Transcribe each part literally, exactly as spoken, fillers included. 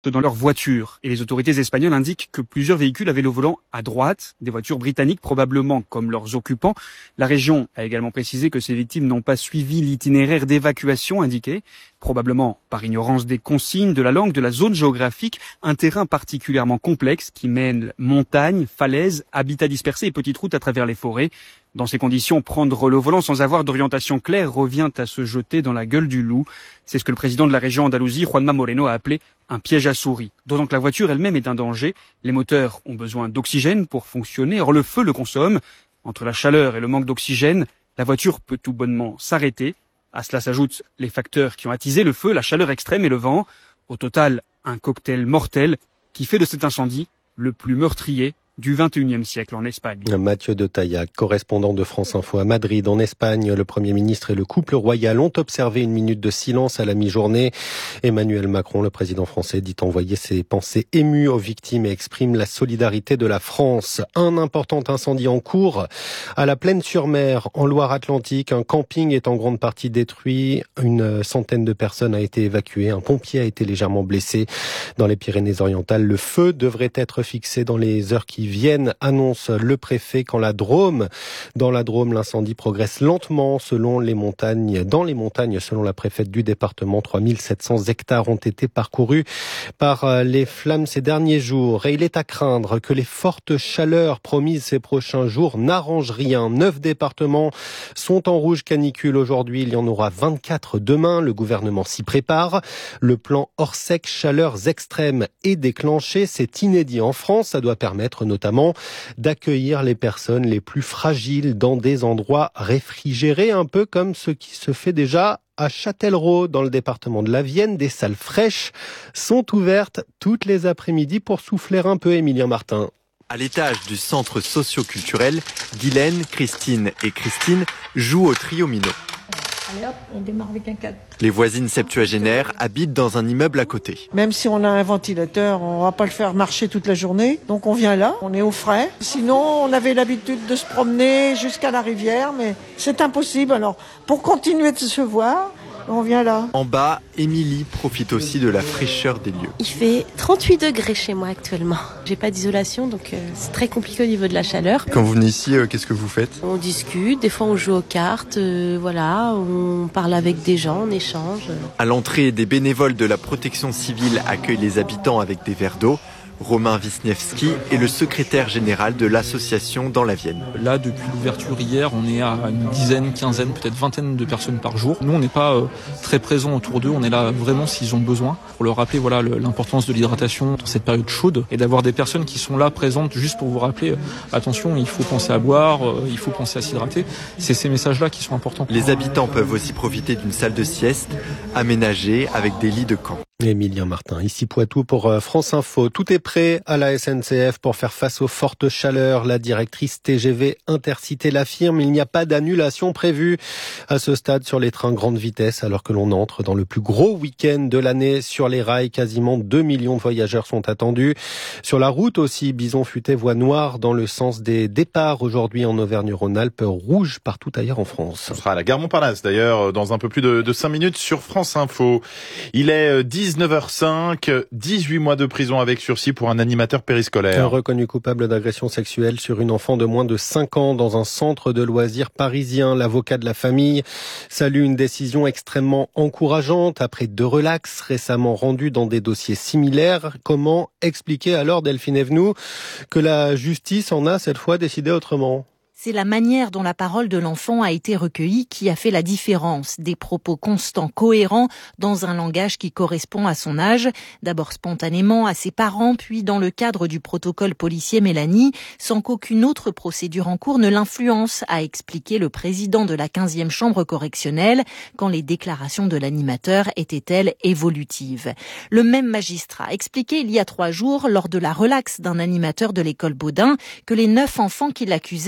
dans leur voiture. Et les autorités espagnoles indiquent que plusieurs véhicules avaient le volant à droite, des voitures britanniques probablement comme leurs occupants. La région a également précisé que ces victimes n'ont pas suivi l'itinéraire d'évacuation indiqué, probablement par ignorance des consignes, de la langue, de la zone géographique, un terrain particulièrement complexe qui mêle montagnes, falaises, habitats dispersés et petites routes à travers les forêts. Dans ces conditions, prendre le volant sans avoir d'orientation claire revient à se jeter dans la gueule du loup. C'est ce que le président de la région Andalousie, Juanma Moreno, a appelé un piège à souris. D'autant que la voiture elle-même est un danger. Les moteurs ont besoin d'oxygène pour fonctionner. Or, le feu le consomme. Entre la chaleur et le manque d'oxygène, la voiture peut tout bonnement s'arrêter. À cela s'ajoutent les facteurs qui ont attisé le feu, la chaleur extrême et le vent. Au total, un cocktail mortel qui fait de cet incendie le plus meurtrier du vingt et unième siècle en Espagne. Mathieu de Taillac, correspondant de France Info à Madrid, en Espagne. Le Premier ministre et le couple royal ont observé une minute de silence à la mi-journée. Emmanuel Macron, le président français, dit envoyer ses pensées émues aux victimes et exprime la solidarité de la France. Un important incendie en cours à la Plaine-sur-Mer, en Loire-Atlantique. Un camping est en grande partie détruit. Une centaine de personnes a été évacuée. Un pompier a été légèrement blessé. Dans les Pyrénées-Orientales, le feu devrait être fixé dans les heures qui viennent, annonce le préfet. Quand la Drôme, dans la Drôme, l'incendie progresse lentement selon les montagnes. Dans les montagnes, selon la préfète du département, trois mille sept cents hectares ont été parcourus par les flammes ces derniers jours. Et il est à craindre que les fortes chaleurs promises ces prochains jours n'arrangent rien. Neuf départements sont en rouge canicule aujourd'hui. Il y en aura vingt-quatre demain. Le gouvernement s'y prépare. Le plan Orsec chaleurs extrêmes est déclenché. C'est inédit en France. Ça doit permettre notamment d'accueillir les personnes les plus fragiles dans des endroits réfrigérés, un peu comme ce qui se fait déjà à Châtellerault, dans le département de la Vienne. Des salles fraîches sont ouvertes toutes les après-midi pour souffler un peu. Émilien Martin. À l'étage du centre socio-culturel, Guylaine, Christine et Christine jouent au triomino. Allez hop, on démarre avec un quatre. Les voisines septuagénaires habitent dans un immeuble à côté. Même si on a un ventilateur, on va pas le faire marcher toute la journée. Donc on vient là, on est au frais. Sinon, on avait l'habitude de se promener jusqu'à la rivière, mais c'est impossible. Alors, pour continuer de se voir, on vient là. En bas, Émilie profite aussi de la fraîcheur des lieux. Il fait trente-huit degrés chez moi actuellement. J'ai pas d'isolation, donc euh, c'est très compliqué au niveau de la chaleur. Quand vous venez ici, euh, qu'est-ce que vous faites ? On discute, des fois on joue aux cartes, euh, voilà, on parle avec des gens, on échange. À l'entrée, des bénévoles de la protection civile accueillent les habitants avec des verres d'eau. Romain Wisniewski est le secrétaire général de l'association dans la Vienne. Là, depuis l'ouverture hier, on est à une dizaine, quinzaine, peut-être vingtaine de personnes par jour. Nous, on n'est pas euh, très présents autour d'eux. On est là vraiment s'ils ont besoin pour leur rappeler voilà le, l'importance de l'hydratation dans cette période chaude et d'avoir des personnes qui sont là présentes juste pour vous rappeler euh, attention, il faut penser à boire, euh, il faut penser à s'hydrater. C'est ces messages-là qui sont importants. Les habitants peuvent aussi profiter d'une salle de sieste aménagée avec des lits de camp. Émilien Martin, ici Poitou pour France Info. Tout est prêt à la S N C F pour faire face aux fortes chaleurs. La directrice T G V Intercité l'affirme, il n'y a pas d'annulation prévue à ce stade sur les trains grande vitesse, alors que l'on entre dans le plus gros week-end de l'année sur les rails. Quasiment deux millions de voyageurs sont attendus. Sur la route aussi, Bison Futé voie noire dans le sens des départs aujourd'hui en Auvergne-Rhône-Alpes, rouge partout ailleurs en France. Ce sera à la gare Montparnasse d'ailleurs dans un peu plus de, de cinq minutes sur France Info. Il est dix-neuf heures cinq, dix-huit mois de prison avec sursis pour un animateur périscolaire. Reconnu coupable d'agression sexuelle sur une enfant de moins de cinq ans dans un centre de loisirs parisien. L'avocat de la famille salue une décision extrêmement encourageante après deux relax récemment rendus dans des dossiers similaires. Comment expliquer alors, Delphine Evenou, que la justice en a cette fois décidé autrement ? C'est la manière dont la parole de l'enfant a été recueillie qui a fait la différence. Des propos constants, cohérents, dans un langage qui correspond à son âge. D'abord spontanément à ses parents, puis dans le cadre du protocole policier Mélanie, sans qu'aucune autre procédure en cours ne l'influence, a expliqué le président de la quinzième chambre correctionnelle, quand les déclarations de l'animateur étaient-elles évolutives. Le même magistrat expliquait il y a trois jours, lors de la relaxe d'un animateur de l'école Baudin, que les neuf enfants qui l'accusaient avaient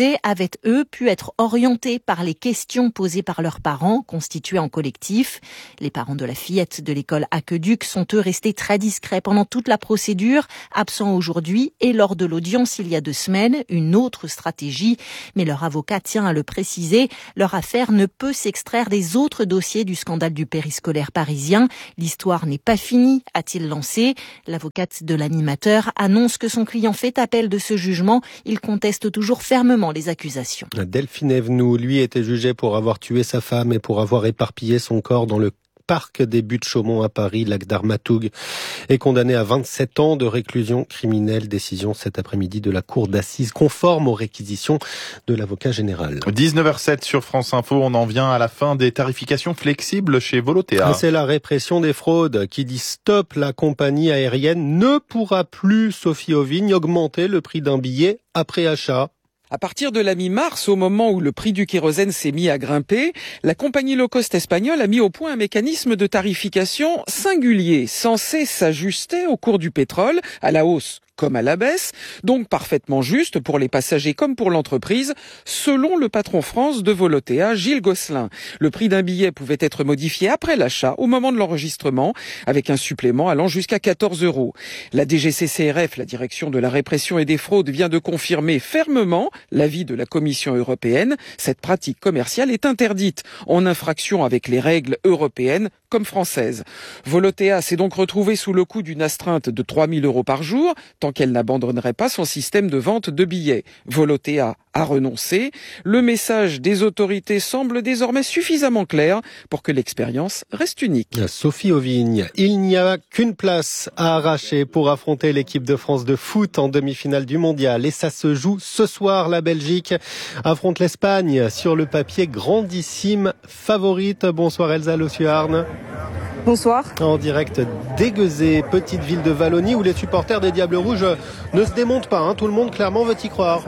avaient, eux, pu être orientés par les questions posées par leurs parents, constitués en collectif. Les parents de la fillette de l'école Aqueduc sont, eux, restés très discrets pendant toute la procédure, absents aujourd'hui et lors de l'audience il y a deux semaines, une autre stratégie. Mais leur avocat tient à le préciser, leur affaire ne peut s'extraire des autres dossiers du scandale du périscolaire parisien. L'histoire n'est pas finie, a-t-il lancé. L'avocate de l'animateur annonce que son client fait appel de ce jugement. Il conteste toujours fermement les accusations. Delphine Evenou, lui, était jugé pour avoir tué sa femme et pour avoir éparpillé son corps dans le parc des Buttes-Chaumont à Paris. Lac d'Armatoug est condamné à vingt-sept ans de réclusion criminelle. Décision cet après-midi de la cour d'assises conforme aux réquisitions de l'avocat général. dix-neuf heures zéro sept sur France Info. On en vient à la fin des tarifications flexibles chez Volotea. C'est la répression des fraudes qui dit stop. La compagnie aérienne ne pourra plus, Sophie Auvigne, augmenter le prix d'un billet après achat. À partir de la mi-mars, au moment où le prix du kérosène s'est mis à grimper, la compagnie low-cost espagnole a mis au point un mécanisme de tarification singulier, censé s'ajuster au cours du pétrole, à la hausse comme à la baisse, donc parfaitement juste pour les passagers comme pour l'entreprise, selon le patron France de Volotea, Gilles Gosselin. Le prix d'un billet pouvait être modifié après l'achat, au moment de l'enregistrement, avec un supplément allant jusqu'à quatorze euros. La D G C C R F, la direction de la répression et des fraudes, vient de confirmer fermement l'avis de la Commission européenne. Cette pratique commerciale est interdite, en infraction avec les règles européennes comme françaises. Volotea s'est donc retrouvé sous le coup d'une astreinte de trois mille euros par jour, tant qu'elle n'abandonnerait pas son système de vente de billets. Volotea a renoncé. Le message des autorités semble désormais suffisamment clair pour que l'expérience reste unique. Sophie Auvigne, il n'y a qu'une place à arracher pour affronter l'équipe de France de foot en demi-finale du mondial. Et ça se joue ce soir. La Belgique affronte l'Espagne sur le papier grandissime favorite. Bonsoir Elsa Lossuarn. Bonsoir. En direct d'Aiguezé, petite ville de Wallonie où les supporters des Diables Rouges ne se démontent pas. Hein. Tout le monde clairement veut y croire.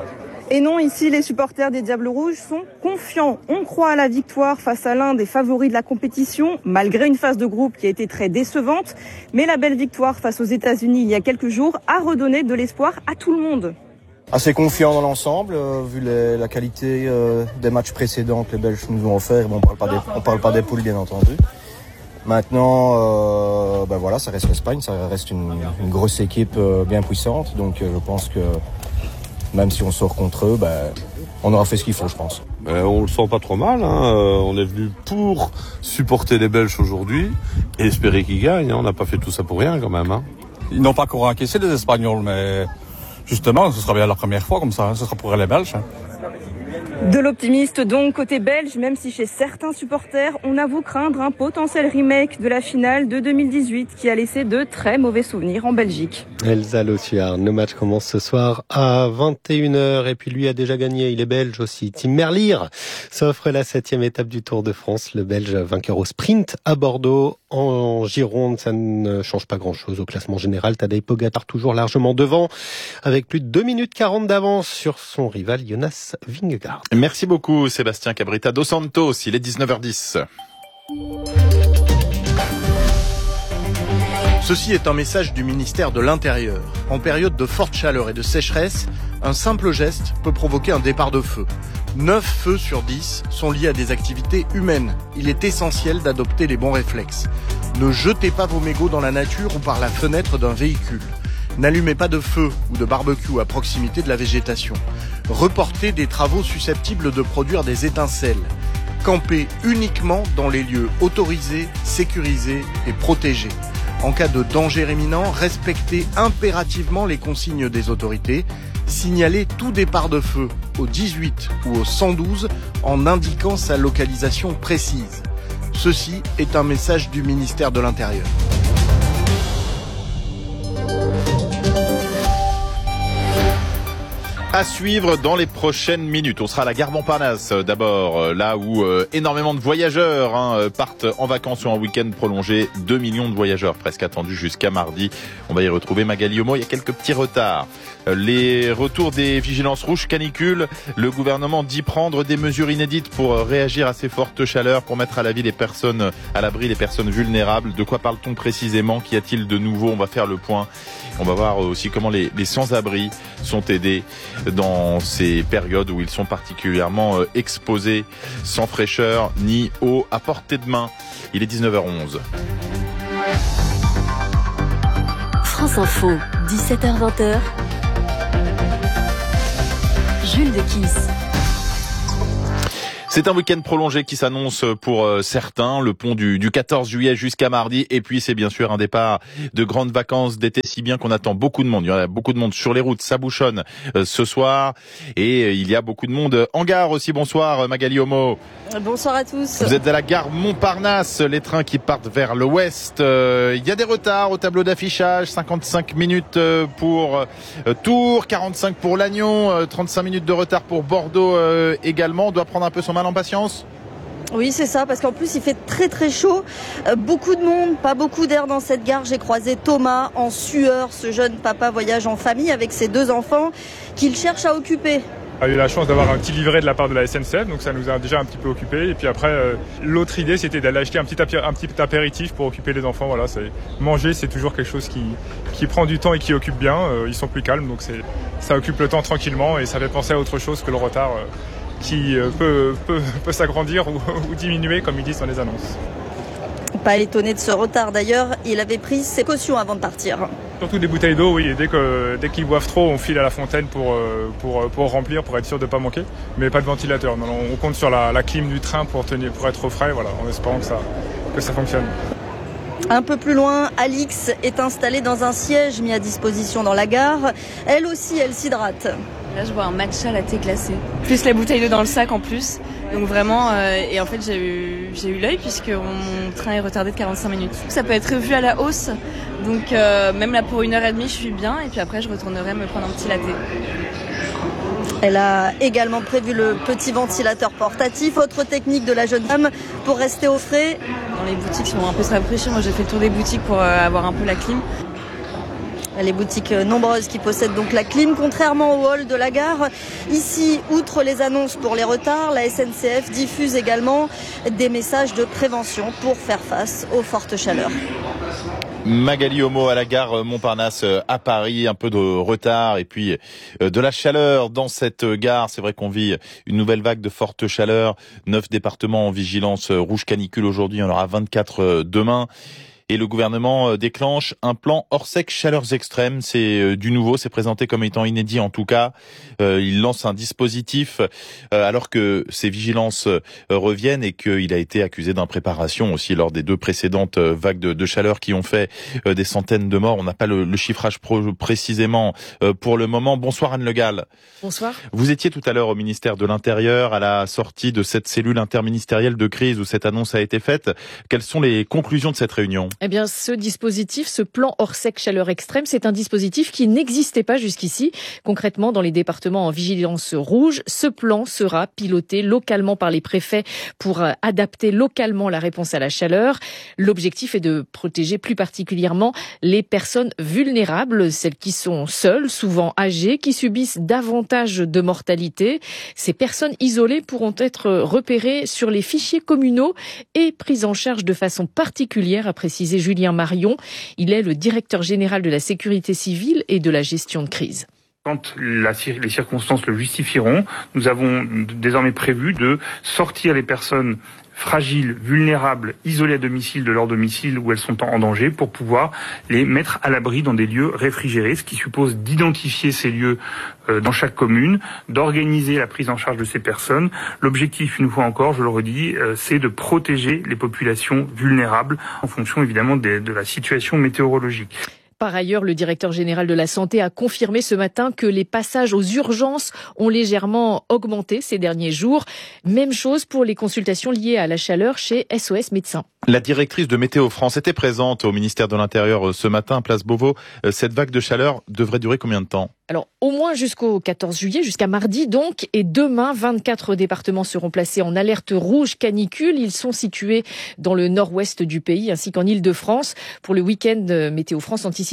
Et non, ici, les supporters des Diables Rouges sont confiants. On croit à la victoire face à l'un des favoris de la compétition, malgré une phase de groupe qui a été très décevante. Mais la belle victoire face aux États-Unis il y a quelques jours a redonné de l'espoir à tout le monde. Assez confiant dans l'ensemble, euh, vu les, la qualité euh, des matchs précédents que les Belges nous ont offert. Bon, on parle pas des, on parle pas des poules, bien entendu. Maintenant, euh, ben voilà, ça reste l'Espagne, ça reste une, une grosse équipe euh, bien puissante. Donc euh, je pense que même si on sort contre eux, ben, on aura fait ce qu'il faut, je pense. Ben, on le sent pas trop mal. Hein. Euh, on est venu pour supporter les Belges aujourd'hui et espérer qu'ils gagnent. Hein. On n'a pas fait tout ça pour rien quand même. Hein. Ils n'ont pas encore encaissé les Espagnols, mais justement, ce sera bien la première fois comme ça. Hein. Ce sera pour les Belges. Hein. De l'optimiste donc côté belge, même si chez certains supporters, on avoue craindre un potentiel remake de la finale de deux mille dix-huit qui a laissé de très mauvais souvenirs en Belgique. Elsa Lossuarn, le match commence ce soir à vingt et une heures et puis lui a déjà gagné, il est belge aussi. Tim Merlier s'offre la septième étape du Tour de France, le belge vainqueur au sprint à Bordeaux. En Gironde, ça ne change pas grand-chose au classement général. Tadej Pogacar toujours largement devant avec plus de deux minutes quarante d'avance sur son rival Jonas Vingegaard. Merci beaucoup Sébastien Cabrita dos Santos, il est dix-neuf heures dix. Ceci est un message du ministère de l'Intérieur. En période de forte chaleur et de sécheresse, un simple geste peut provoquer un départ de feu. neuf feux sur dix sont liés à des activités humaines. Il est essentiel d'adopter les bons réflexes. Ne jetez pas vos mégots dans la nature ou par la fenêtre d'un véhicule. N'allumez pas de feu ou de barbecue à proximité de la végétation. Reportez des travaux susceptibles de produire des étincelles. Campez uniquement dans les lieux autorisés, sécurisés et protégés. En cas de danger imminent, respectez impérativement les consignes des autorités. Signalez tout départ de feu au dix-huit ou au cent douze en indiquant sa localisation précise. Ceci est un message du ministère de l'Intérieur. À suivre dans les prochaines minutes. On sera à la gare Montparnasse d'abord, là où euh, énormément de voyageurs hein, partent en vacances sur un week-end prolongé. deux millions de voyageurs presque attendus jusqu'à mardi. On va y retrouver Magali Homo. Il y a quelques petits retards. Les retours des vigilances rouges canicule. Le gouvernement dit prendre des mesures inédites pour réagir à ces fortes chaleurs, pour mettre à l'abri les personnes, à l'abri les personnes vulnérables. De quoi parle-t-on précisément? Qu'y a-t-il de nouveau? On va faire le point. On va voir aussi comment les, les sans-abri sont aidés dans ces périodes où ils sont particulièrement exposés, sans fraîcheur ni eau à portée de main. Il est dix-neuf heures onze. France Info, dix-sept heures vingt. Jules de Kiss. C'est un week-end prolongé qui s'annonce pour certains, le pont du, du quatorze juillet jusqu'à mardi, et puis c'est bien sûr un départ de grandes vacances d'été, si bien qu'on attend beaucoup de monde. Il y a beaucoup de monde sur les routes, ça bouchonne ce soir, et il y a beaucoup de monde en gare aussi. Bonsoir Magali Homo. Bonsoir à tous. Vous êtes à la gare Montparnasse, les trains qui partent vers l'ouest. Il y a des retards au tableau d'affichage, cinquante-cinq minutes pour Tours, quarante-cinq pour Lannion, trente-cinq minutes de retard pour Bordeaux également. On doit prendre un peu son mal en patience. Oui, c'est ça, parce qu'en plus il fait très très chaud, euh, beaucoup de monde, pas beaucoup d'air dans cette gare. J'ai croisé Thomas en sueur, ce jeune papa voyage en famille avec ses deux enfants qu'il cherche à occuper. On a eu la chance d'avoir un petit livret de la part de la S N C F, donc ça nous a déjà un petit peu occupé. Et puis après, euh, l'autre idée, c'était d'aller acheter un petit, apé- un petit apéritif pour occuper les enfants. Voilà, c'est manger, c'est toujours quelque chose qui, qui prend du temps et qui occupe bien. Euh, ils sont plus calmes, donc c'est, ça occupe le temps tranquillement et ça fait penser à autre chose que le retard euh, qui euh, peut, peut, peut s'agrandir ou, ou diminuer, comme ils disent dans les annonces. Pas étonné de ce retard d'ailleurs, il avait pris ses cautions avant de partir. Surtout des bouteilles d'eau, oui, et dès, que, dès qu'ils boivent trop, on file à la fontaine pour, pour, pour remplir, pour être sûr de ne pas manquer. Mais pas de ventilateur, non, on compte sur la, la clim du train pour, tenir, pour être au frais, voilà, en espérant que ça, que ça fonctionne. Un peu plus loin, Alix est installée dans un siège mis à disposition dans la gare. Elle aussi, elle s'hydrate. Là, je bois un matcha latte glacé. Plus la bouteille d'eau dans le sac en plus. Donc vraiment, euh, et en fait, j'ai eu, j'ai eu l'œil puisque mon train est retardé de quarante-cinq minutes. Ça peut être revu à la hausse. Donc euh, même là, pour une heure et demie, je suis bien. Et puis après, je retournerai me prendre un petit latte. Elle a également prévu le petit ventilateur portatif, autre technique de la jeune dame pour rester au frais. Dans les boutiques, ils vont un peu se rafraîchir. Moi, j'ai fait le tour des boutiques pour euh, avoir un peu la clim. Les boutiques nombreuses qui possèdent donc la clim, contrairement au hall de la gare. Ici, outre les annonces pour les retards, la S N C F diffuse également des messages de prévention pour faire face aux fortes chaleurs. Magali Homo à la gare Montparnasse à Paris, un peu de retard et puis de la chaleur dans cette gare. C'est vrai qu'on vit une nouvelle vague de forte chaleur. Neuf départements en vigilance rouge canicule aujourd'hui, on en aura vingt-quatre demain. Et le gouvernement déclenche un plan hors sec chaleurs extrêmes. C'est du nouveau, c'est présenté comme étant inédit en tout cas. Euh, il lance un dispositif euh, alors que ces vigilances euh, reviennent et qu'il a été accusé d'impréparation aussi lors des deux précédentes euh, vagues de, de chaleur qui ont fait euh, des centaines de morts. On n'a pas le, le chiffrage pro, précisément euh, pour le moment. Bonsoir Anne Le Gall. Bonsoir. Vous étiez tout à l'heure au ministère de l'Intérieur à la sortie de cette cellule interministérielle de crise où cette annonce a été faite. Quelles sont les conclusions de cette réunion ? Eh bien, ce dispositif, ce plan hors sec chaleur extrême, c'est un dispositif qui n'existait pas jusqu'ici. Concrètement, dans les départements en vigilance rouge, ce plan sera piloté localement par les préfets pour adapter localement la réponse à la chaleur. L'objectif est de protéger plus particulièrement les personnes vulnérables, celles qui sont seules, souvent âgées, qui subissent davantage de mortalité. Ces personnes isolées pourront être repérées sur les fichiers communaux et prises en charge de façon particulière, a précisé Julien Marion. Il est le directeur général de la sécurité civile et de la gestion de crise. Quand la, les circonstances le justifieront, nous avons désormais prévu de sortir les personnes fragiles, vulnérables, isolées à domicile de leur domicile où elles sont en danger pour pouvoir les mettre à l'abri dans des lieux réfrigérés, ce qui suppose d'identifier ces lieux euh, dans chaque commune, d'organiser la prise en charge de ces personnes. L'objectif, une fois encore, je le redis, euh, c'est de protéger les populations vulnérables en fonction évidemment de, de la situation météorologique. Par ailleurs, le directeur général de la Santé a confirmé ce matin que les passages aux urgences ont légèrement augmenté ces derniers jours. Même chose pour les consultations liées à la chaleur chez S O S Médecins. La directrice de Météo France était présente au ministère de l'Intérieur ce matin, place Beauvau. Cette vague de chaleur devrait durer combien de temps ? Alors, au moins jusqu'au quatorze juillet, jusqu'à mardi donc. Et demain, vingt-quatre départements seront placés en alerte rouge canicule. Ils sont situés dans le nord-ouest du pays ainsi qu'en Île-de-France. Pour le week-end, Météo France anticipe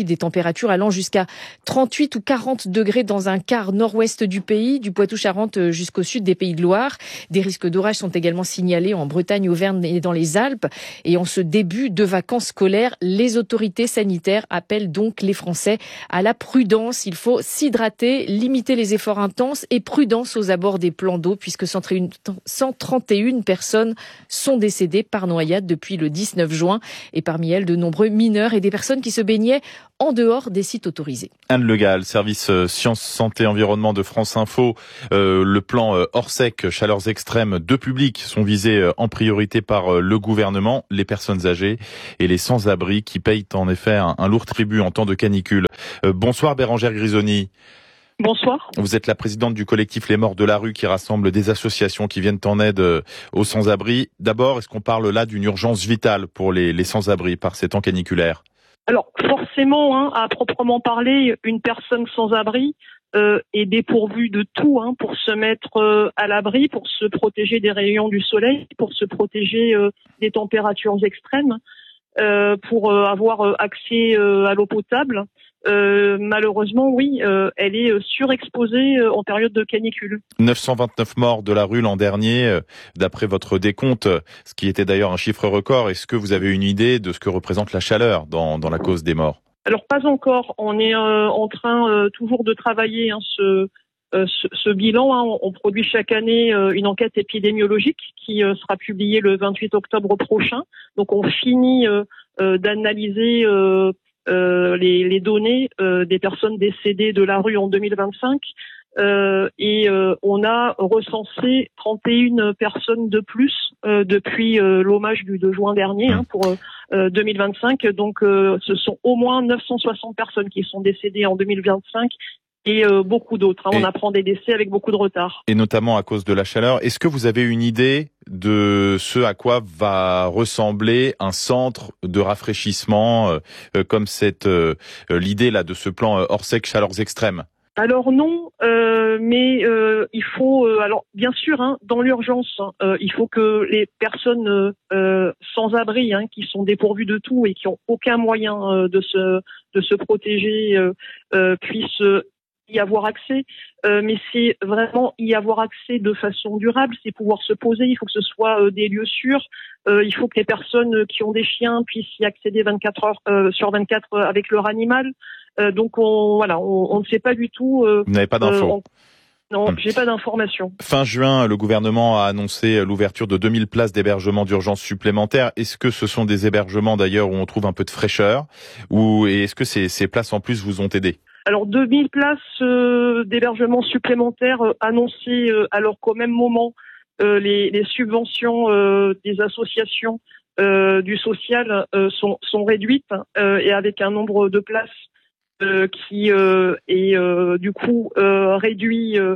aussi des températures allant jusqu'à trente-huit ou quarante degrés dans un quart nord-ouest du pays, du Poitou-Charentes jusqu'au sud des Pays de Loire. Des risques d'orage sont également signalés en Bretagne, Auvergne et dans les Alpes. Et en ce début de vacances scolaires, les autorités sanitaires appellent donc les Français à la prudence. Il faut s'hydrater, limiter les efforts intenses et prudence aux abords des plans d'eau, puisque cent trente et une personnes sont décédées par noyade depuis le dix-neuf juin. Et parmi elles, de nombreux mineurs et des personnes qui se baignaient en dehors des sites autorisés. Anne Le Gall, service euh, sciences, santé, environnement de France Info. Euh, le plan euh, Orsec, chaleurs extrêmes, deux publics sont visés euh, en priorité par euh, le gouvernement, les personnes âgées et les sans-abri qui payent en effet un, un lourd tribut en temps de canicule. Euh, bonsoir Bérangère Grisoni. Bonsoir. Vous êtes la présidente du collectif Les Morts de la Rue qui rassemble des associations qui viennent en aide euh, aux sans-abri. D'abord, est-ce qu'on parle là d'une urgence vitale pour les, les sans-abri par ces temps caniculaires ? Alors forcément, hein, à proprement parler, une personne sans abri euh, est dépourvue de tout hein, pour se mettre euh, à l'abri, pour se protéger des rayons du soleil, pour se protéger euh, des températures extrêmes, euh, pour euh, avoir euh, accès euh, à l'eau potable. Euh, malheureusement, oui, euh, elle est surexposée euh, en période de canicule. neuf cent vingt-neuf morts de la rue l'an dernier, euh, d'après votre décompte, ce qui était d'ailleurs un chiffre record. Est-ce que vous avez une idée de ce que représente la chaleur dans, dans la cause des morts ? Alors pas encore. On est euh, en train euh, toujours de travailler hein, ce, euh, ce, ce bilan. Hein. On produit chaque année euh, une enquête épidémiologique qui euh, sera publiée le vingt-huit octobre prochain. Donc on finit euh, euh, d'analyser euh, Euh, les, les données euh, des personnes décédées de la rue en deux mille vingt-cinq euh, et euh, on a recensé trente et une personnes de plus euh, depuis euh, l'hommage du deux juin dernier hein, pour euh, deux mille vingt-cinq. Donc euh, ce sont au moins neuf cent soixante personnes qui sont décédées en deux mille vingt-cinq et euh, beaucoup d'autres. Hein. On apprend des décès avec beaucoup de retard. Et notamment à cause de la chaleur. Est-ce que vous avez une idée de ce à quoi va ressembler un centre de rafraîchissement euh, comme cette euh, l'idée là de ce plan euh, Orsec chaleurs extrêmes? Alors non, euh, mais euh, il faut euh, alors bien sûr hein, dans l'urgence, hein, euh, il faut que les personnes euh, sans abri, hein, qui sont dépourvues de tout et qui ont aucun moyen euh, de se de se protéger, euh, euh, puissent y avoir accès, euh, mais c'est vraiment y avoir accès de façon durable, c'est pouvoir se poser, il faut que ce soit euh, des lieux sûrs, euh, il faut que les personnes qui ont des chiens puissent y accéder vingt-quatre heures euh, sur vingt-quatre avec leur animal. Euh, donc on voilà, on, on ne sait pas du tout. Euh, Vous n'avez pas d'infos. euh, on... Non, j'ai pas d'informations. Fin juin, le gouvernement a annoncé l'ouverture de deux mille places d'hébergement d'urgence supplémentaires. Est-ce que ce sont des hébergements d'ailleurs où on trouve un peu de fraîcheur, ou et est-ce que ces, ces places en plus vous ont aidé? Alors deux mille places euh, d'hébergement supplémentaires euh, annoncées euh, alors qu'au même moment euh, les, les subventions euh, des associations euh, du social euh, sont, sont réduites euh, et avec un nombre de places euh, qui euh, est euh, du coup euh, réduit euh,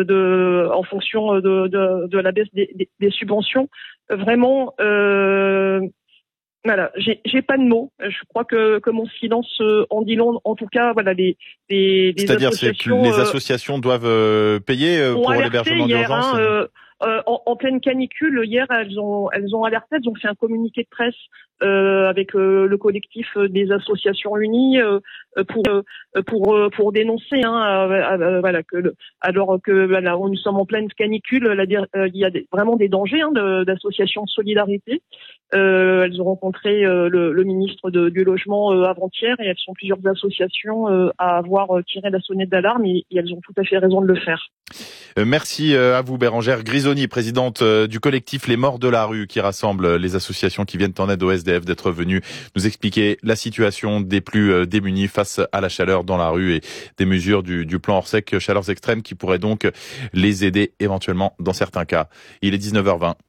de, en fonction de, de, de la baisse des, des, des subventions. Vraiment. Euh, Voilà, j'ai, j'ai pas de mots. Je crois que, que mon silence euh, en dit long. En tout cas, voilà, les, les, les C'est-à-dire associations. que les euh, associations doivent euh, payer euh, pour l'hébergement hier, d'urgence. hein, euh, euh, en, en pleine canicule, hier, elles ont, elles ont alerté. Elles ont fait un communiqué de presse euh, avec euh, le collectif des associations unies euh, pour euh, pour euh, pour dénoncer, hein, euh, euh, voilà, que le, alors que voilà, nous sommes en pleine canicule, là, euh, il y a des, vraiment des dangers hein, de, d'associations de solidarité. Euh, elles ont rencontré euh, le, le ministre de, du logement euh, avant-hier et elles sont plusieurs associations euh, à avoir euh, tiré la sonnette d'alarme et, et elles ont tout à fait raison de le faire. Euh, merci euh, à vous Bérangère Grisoni, présidente euh, du collectif Les Morts de la Rue qui rassemble les associations qui viennent en aide aux S D F, d'être venus nous expliquer la situation des plus euh, démunis face à la chaleur dans la rue et des mesures du, du plan Orsec chaleurs extrêmes qui pourraient donc les aider éventuellement dans certains cas. Il est dix-neuf heures vingt.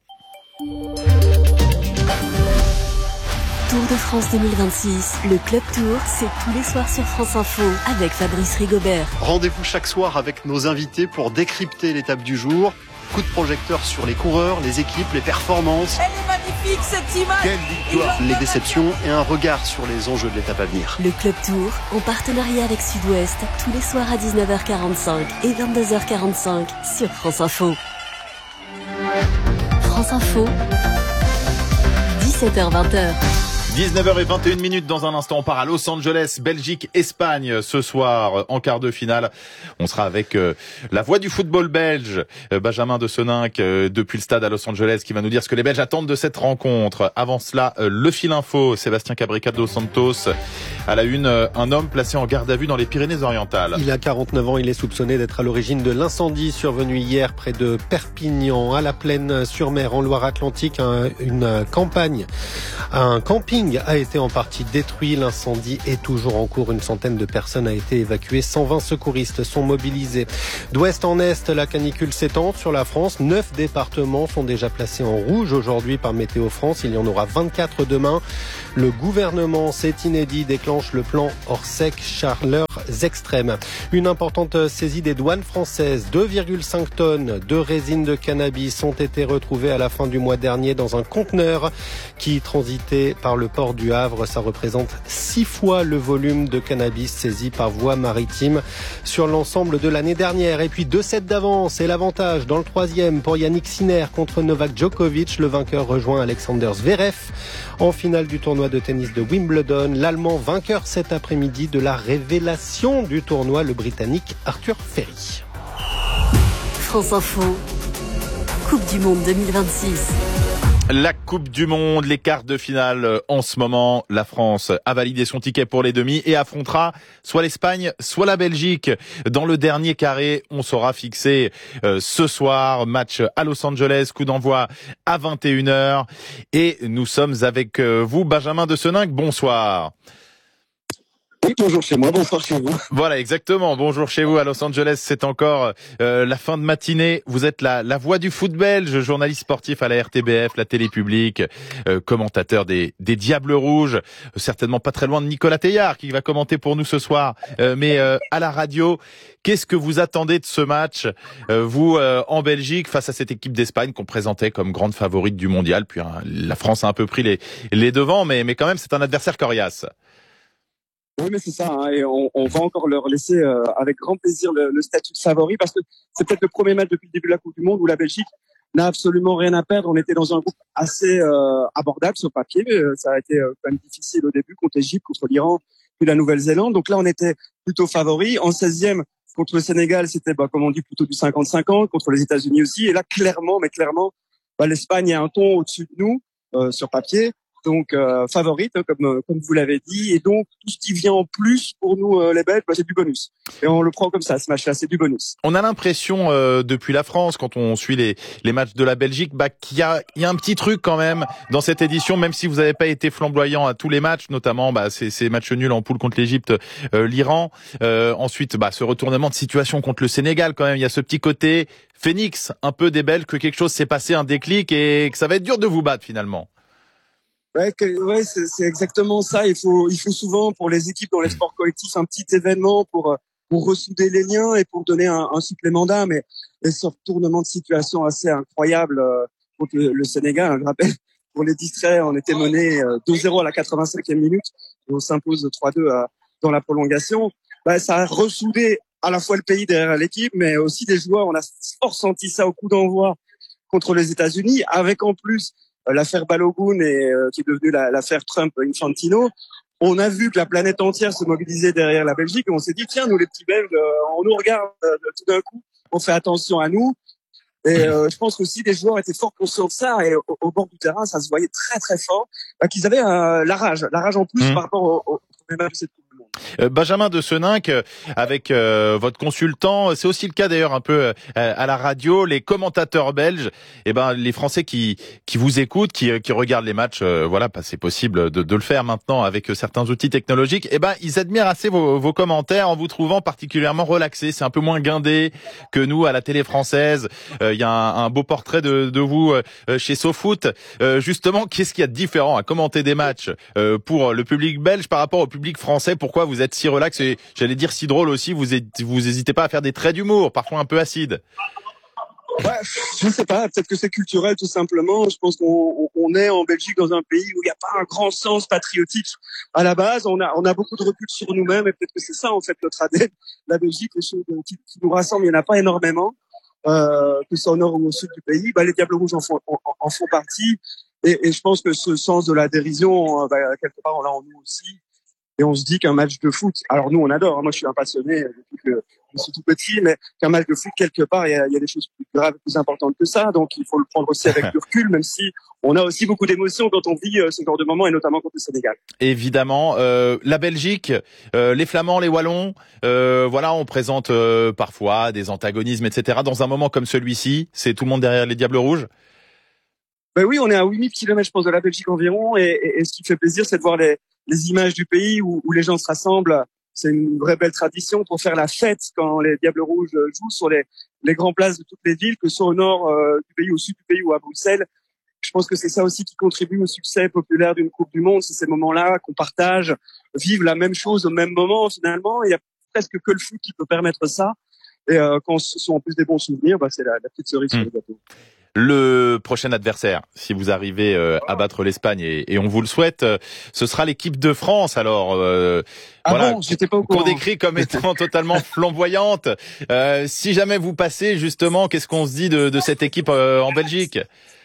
Tour de France deux mille vingt-six, le Club Tour, c'est tous les soirs sur France Info avec Fabrice Rigobert. Rendez-vous chaque soir avec nos invités pour décrypter l'étape du jour. Coup de projecteur sur les coureurs, les équipes, les performances. Elle est magnifique cette image. Quelle victoire, les déceptions et un regard sur les enjeux de l'étape à venir. Le Club Tour, en partenariat avec Sud-Ouest, tous les soirs à dix-neuf heures quarante-cinq et vingt-deux heures quarante-cinq sur France Info. France Info, dix-sept heures vingt. dix-neuf heures vingt et une minutes dans un instant, on part à Los Angeles, Belgique, Espagne ce soir en quart de finale. On sera avec euh, la voix du football belge, euh, Benjamin de Seninck, euh, depuis le stade à Los Angeles, qui va nous dire ce que les Belges attendent de cette rencontre. Avant cela, euh, le fil info, Sébastien Cabrica de Los Santos. À la une, euh, un homme placé en garde à vue dans les Pyrénées-Orientales. Il a quarante-neuf ans, il est soupçonné d'être à l'origine de l'incendie survenu hier près de Perpignan, à la Plaine-sur-Mer, en Loire-Atlantique. Un, une campagne, un camping a été en partie détruit. L'incendie est toujours en cours. Une centaine de personnes a été évacuée. cent vingt secouristes sont mobilisés. D'ouest en est, la canicule s'étend sur la France. Neuf départements sont déjà placés en rouge aujourd'hui par Météo France. Il y en aura vingt-quatre demain. Le gouvernement, c'est inédit, déclenche le plan Orsec chaleurs extrêmes. Une importante saisie des douanes françaises. deux virgule cinq tonnes de résine de cannabis ont été retrouvées à la fin du mois dernier dans un conteneur qui transitait par le port du Havre. Ça représente six fois le volume de cannabis saisi par voie maritime sur l'ensemble de l'année dernière. Et puis deux sets d'avance et l'avantage dans le troisième pour Yannick Sinner contre Novak Djokovic. Le vainqueur rejoint Alexander Zverev en finale du tournoi de tennis de Wimbledon. L'Allemand vainqueur cet après-midi de la révélation du tournoi, le Britannique Arthur Ferry. France Info, Coupe du Monde deux mille vingt-six. La Coupe du Monde, les quarts de finale en ce moment. La France a validé son ticket pour les demi et affrontera soit l'Espagne, soit la Belgique. Dans le dernier carré, on sera fixé euh, ce soir. Match à Los Angeles, coup d'envoi à vingt et une heures. Et nous sommes avec euh, vous, Benjamin de Seninck. Bonsoir. Oui, bonjour chez moi, bonsoir chez vous. Voilà, exactement. Bonjour chez vous à Los Angeles. C'est encore euh, la fin de matinée. Vous êtes la, la voix du foot belge, journaliste sportif à la R T B F, la télé publique, euh, commentateur des, des Diables Rouges. Euh, certainement pas très loin de Nicolas Teillard qui va commenter pour nous ce soir. Euh, mais euh, à la radio, qu'est-ce que vous attendez de ce match, euh, vous, euh, en Belgique, face à cette équipe d'Espagne qu'on présentait comme grande favorite du mondial? Puis hein, la France a un peu pris les, les devants, mais, mais quand même, c'est un adversaire coriace. Oui, mais c'est ça, hein, et on, on va encore leur laisser euh, avec grand plaisir le, le statut de favori, parce que c'est peut-être le premier match depuis le début de la Coupe du Monde où la Belgique n'a absolument rien à perdre. On était dans un groupe assez euh, abordable sur papier, mais ça a été euh, quand même difficile au début contre l'Égypte, contre l'Iran, puis la Nouvelle-Zélande. Donc là, on était plutôt favori. En seizième, contre le Sénégal, c'était, bah, comme on dit, plutôt du cinquante cinquante, contre les États-Unis aussi. Et là, clairement, mais clairement, bah, l'Espagne est un ton au-dessus de nous euh, sur papier. Donc euh, favorite, hein, comme comme vous l'avez dit, et donc tout ce qui vient en plus pour nous euh, les Belges, bah, c'est du bonus. Et on le prend comme ça, ce match-là, c'est du bonus. On a l'impression euh, depuis la France, quand on suit les les matchs de la Belgique, bah qu'il y a il y a un petit truc quand même dans cette édition, même si vous n'avez pas été flamboyant à tous les matchs, notamment bah ces ces matchs nuls en poule contre l'Égypte, euh, l'Iran. Euh, ensuite, bah ce retournement de situation contre le Sénégal, quand même, il y a ce petit côté phénix un peu des Belges, que quelque chose s'est passé, un déclic, et que ça va être dur de vous battre finalement. Ouais, que, ouais, c'est, c'est exactement ça. Il faut, il faut souvent pour les équipes dans les sports collectifs un petit événement pour pour ressouder les liens et pour donner un, un supplément d'âme. Et, et ce retournement de situation assez incroyable euh, contre le, le Sénégal. Hein, je rappelle, pour les distraits, on était mené euh, deux zéro à la quatre-vingt-cinquième minute et on s'impose trois deux à, dans la prolongation. Bah, ça a ressoudé à la fois le pays derrière l'équipe, mais aussi des joueurs. On a fort senti ça au coup d'envoi contre les États-Unis, avec en plus l'affaire Balogun, et euh, qui est devenue la, l'affaire Trump-Infantino. On a vu que la planète entière se mobilisait derrière la Belgique et on s'est dit, tiens, nous les petits Belges, euh, on nous regarde euh, tout d'un coup, on fait attention à nous. Et euh, je pense qu'aussi les joueurs étaient fort conscients de ça, et au, au bord du terrain, ça se voyait très très fort, bah, qu'ils avaient euh, la rage, la rage en plus mmh. par rapport au, au premier match de cette Coupe du Monde. Euh, Benjamin de Seninck, avec euh, votre consultant, c'est aussi le cas d'ailleurs un peu euh, à la radio, les commentateurs belges, et ben les Français qui qui vous écoutent, qui qui regardent les matchs, euh, voilà, bah, c'est possible de, de le faire maintenant avec certains outils technologiques. Et ben ils admirent assez vos, vos commentaires en vous trouvant particulièrement relaxé. C'est un peu moins guindé que nous à la télé française. Il euh, y a un, un beau portrait de, de vous euh, chez SoFoot. Euh, justement, qu'est-ce qu'il y a de différent à commenter des matchs euh, pour le public belge par rapport au public français? Pourquoi vous êtes si relax et j'allais dire si drôle aussi? Vous êtes, vous hésitez pas à faire des traits d'humour, parfois un peu acides. Ouais, je sais pas, peut-être que c'est culturel tout simplement. Je pense qu'on on est en Belgique dans un pays où il n'y a pas un grand sens patriotique à la base. On a on a beaucoup de recul sur nous-mêmes et peut-être que c'est ça en fait notre A D N. La Belgique, les choses qui, qui nous rassemblent, il n'y en a pas énormément, euh, que ce soit au nord ou au sud du pays. Bah, les Diables Rouges en font, en, en font partie. Et, et je pense que ce sens de la dérision, bah, quelque part, on l'a en nous aussi. Et on se dit qu'un match de foot, alors nous on adore, hein, moi je suis un passionné depuis que je suis tout petit, mais qu'un match de foot quelque part, il y a, il y a des choses plus graves, plus importantes que ça, donc il faut le prendre aussi avec du recul, même si on a aussi beaucoup d'émotions quand on vit euh, ce genre de moment, et notamment contre le Sénégal. Évidemment, euh, la Belgique, euh, les Flamands, les Wallons, euh, voilà, on présente euh, parfois des antagonismes, et cetera. Dans un moment comme celui-ci, c'est tout le monde derrière les Diables Rouges. Ben oui, on est à huit mille kilomètres, je pense, de la Belgique environ, et, et, et ce qui fait plaisir, c'est de voir les les images du pays où, où les gens se rassemblent. C'est une vraie belle tradition pour faire la fête quand les Diables Rouges jouent sur les, les grandes places de toutes les villes, que ce soit au nord euh, du pays, au sud du pays ou à Bruxelles. Je pense que c'est ça aussi qui contribue au succès populaire d'une Coupe du Monde, c'est ces moments-là qu'on partage, vivre la même chose au même moment finalement. Il y a presque que le foot qui peut permettre ça. Et euh, quand ce sont en plus des bons souvenirs, bah, c'est la, la petite cerise mmh. sur le gâteau. Le prochain adversaire, si vous arrivez euh, à battre l'Espagne, et, et on vous le souhaite, euh, ce sera l'équipe de France. Alors, euh, ah voilà, bon, j'étais pas au courant. Qu'on décrit comme étant totalement flamboyante. Euh, si jamais vous passez, justement, qu'est-ce qu'on se dit de, de cette équipe euh, en Belgique ?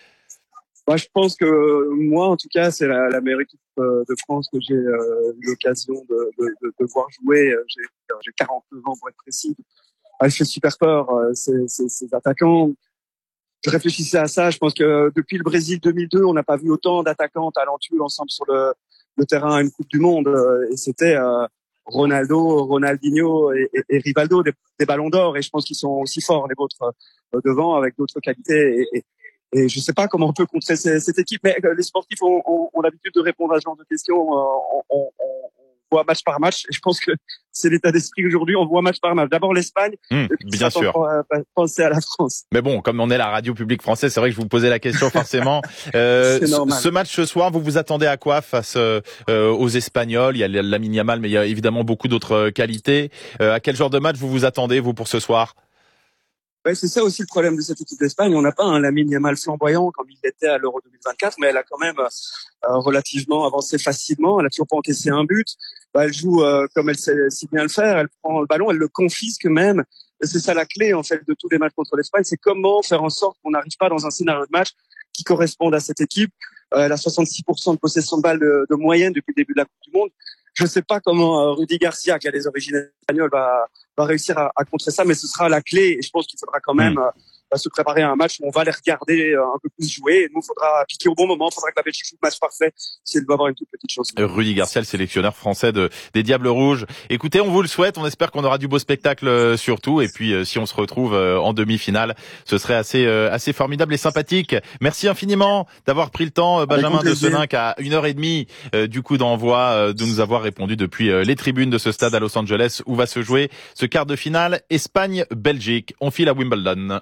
Moi, je pense que moi, en tout cas, c'est la, la meilleure équipe de France que j'ai euh, eu l'occasion de, de, de, de voir jouer. J'ai, j'ai quarante-neuf ans pour être précis. Elle fait super peur, ces, ces, ces attaquants. Je réfléchissais à ça. Je pense que depuis le Brésil deux mille deux, on n'a pas vu autant d'attaquants talentueux ensemble sur le, le terrain à une Coupe du Monde. Et c'était euh, Ronaldo, Ronaldinho et, et, et Rivaldo, des, des ballons d'or. Et je pense qu'ils sont aussi forts, les vôtres, euh, devant, avec d'autres qualités. Et, et, et je ne sais pas comment on peut contrer ces, cette équipe. Mais les sportifs ont, ont, ont l'habitude de répondre à ce genre de questions. On, on, on, on voit match par match. Et je pense que c'est l'état d'esprit aujourd'hui. On voit match par match. D'abord l'Espagne, mmh, et puis bien sûr. Penser à la France. Mais bon, comme on est la radio publique française, c'est vrai que je vous posais la question forcément. Euh, c'est normal. Ce match ce soir, vous vous attendez à quoi face euh, aux Espagnols ? Il y a Lamine Yamal, mais il y a évidemment beaucoup d'autres qualités. Euh, à quel genre de match vous vous attendez, vous, pour ce soir ? Ouais, c'est ça aussi le problème de cette équipe d'Espagne. On n'a pas un Lamine Yamal flamboyant comme il l'était à l'Euro deux mille vingt-quatre, mais elle a quand même euh, relativement avancé facilement. Elle a toujours pas encaissé un but. Bah, elle joue euh, comme elle sait si bien le faire. Elle prend le ballon, elle le confisque même. Et c'est ça la clé en fait de tous les matchs contre l'Espagne. C'est comment faire en sorte qu'on n'arrive pas dans un scénario de match qui corresponde à cette équipe. Euh, elle a soixante-six pour cent de possession de balle de, de moyenne depuis le début de la Coupe du Monde. Je ne sais pas comment euh, Rudy Garcia, qui a des origines espagnoles, va, va réussir à, à contrer ça, mais ce sera la clé. Et je pense qu'il faudra quand même euh, se préparer à un match où on va les regarder euh, un peu plus jouer. Et nous, il faudra piquer au bon moment. Il faudra que la Belgique joue le match parfait si elle doit avoir une toute petite chance. Rudy Garcia, le sélectionneur français de, des Diables Rouges. Écoutez, on vous le souhaite. On espère qu'on aura du beau spectacle euh, surtout. Et puis, euh, si on se retrouve euh, en demi-finale, ce serait assez euh, assez formidable et sympathique. Merci infiniment d'avoir pris le temps, euh, Benjamin de Seninck, à une heure et demie euh, du coup d'envoi, euh, de nous avoir répondu depuis euh, les tribunes de ce stade à Los Angeles où va se jouer ce quart de finale Espagne-Belgique. On file à Wimbledon.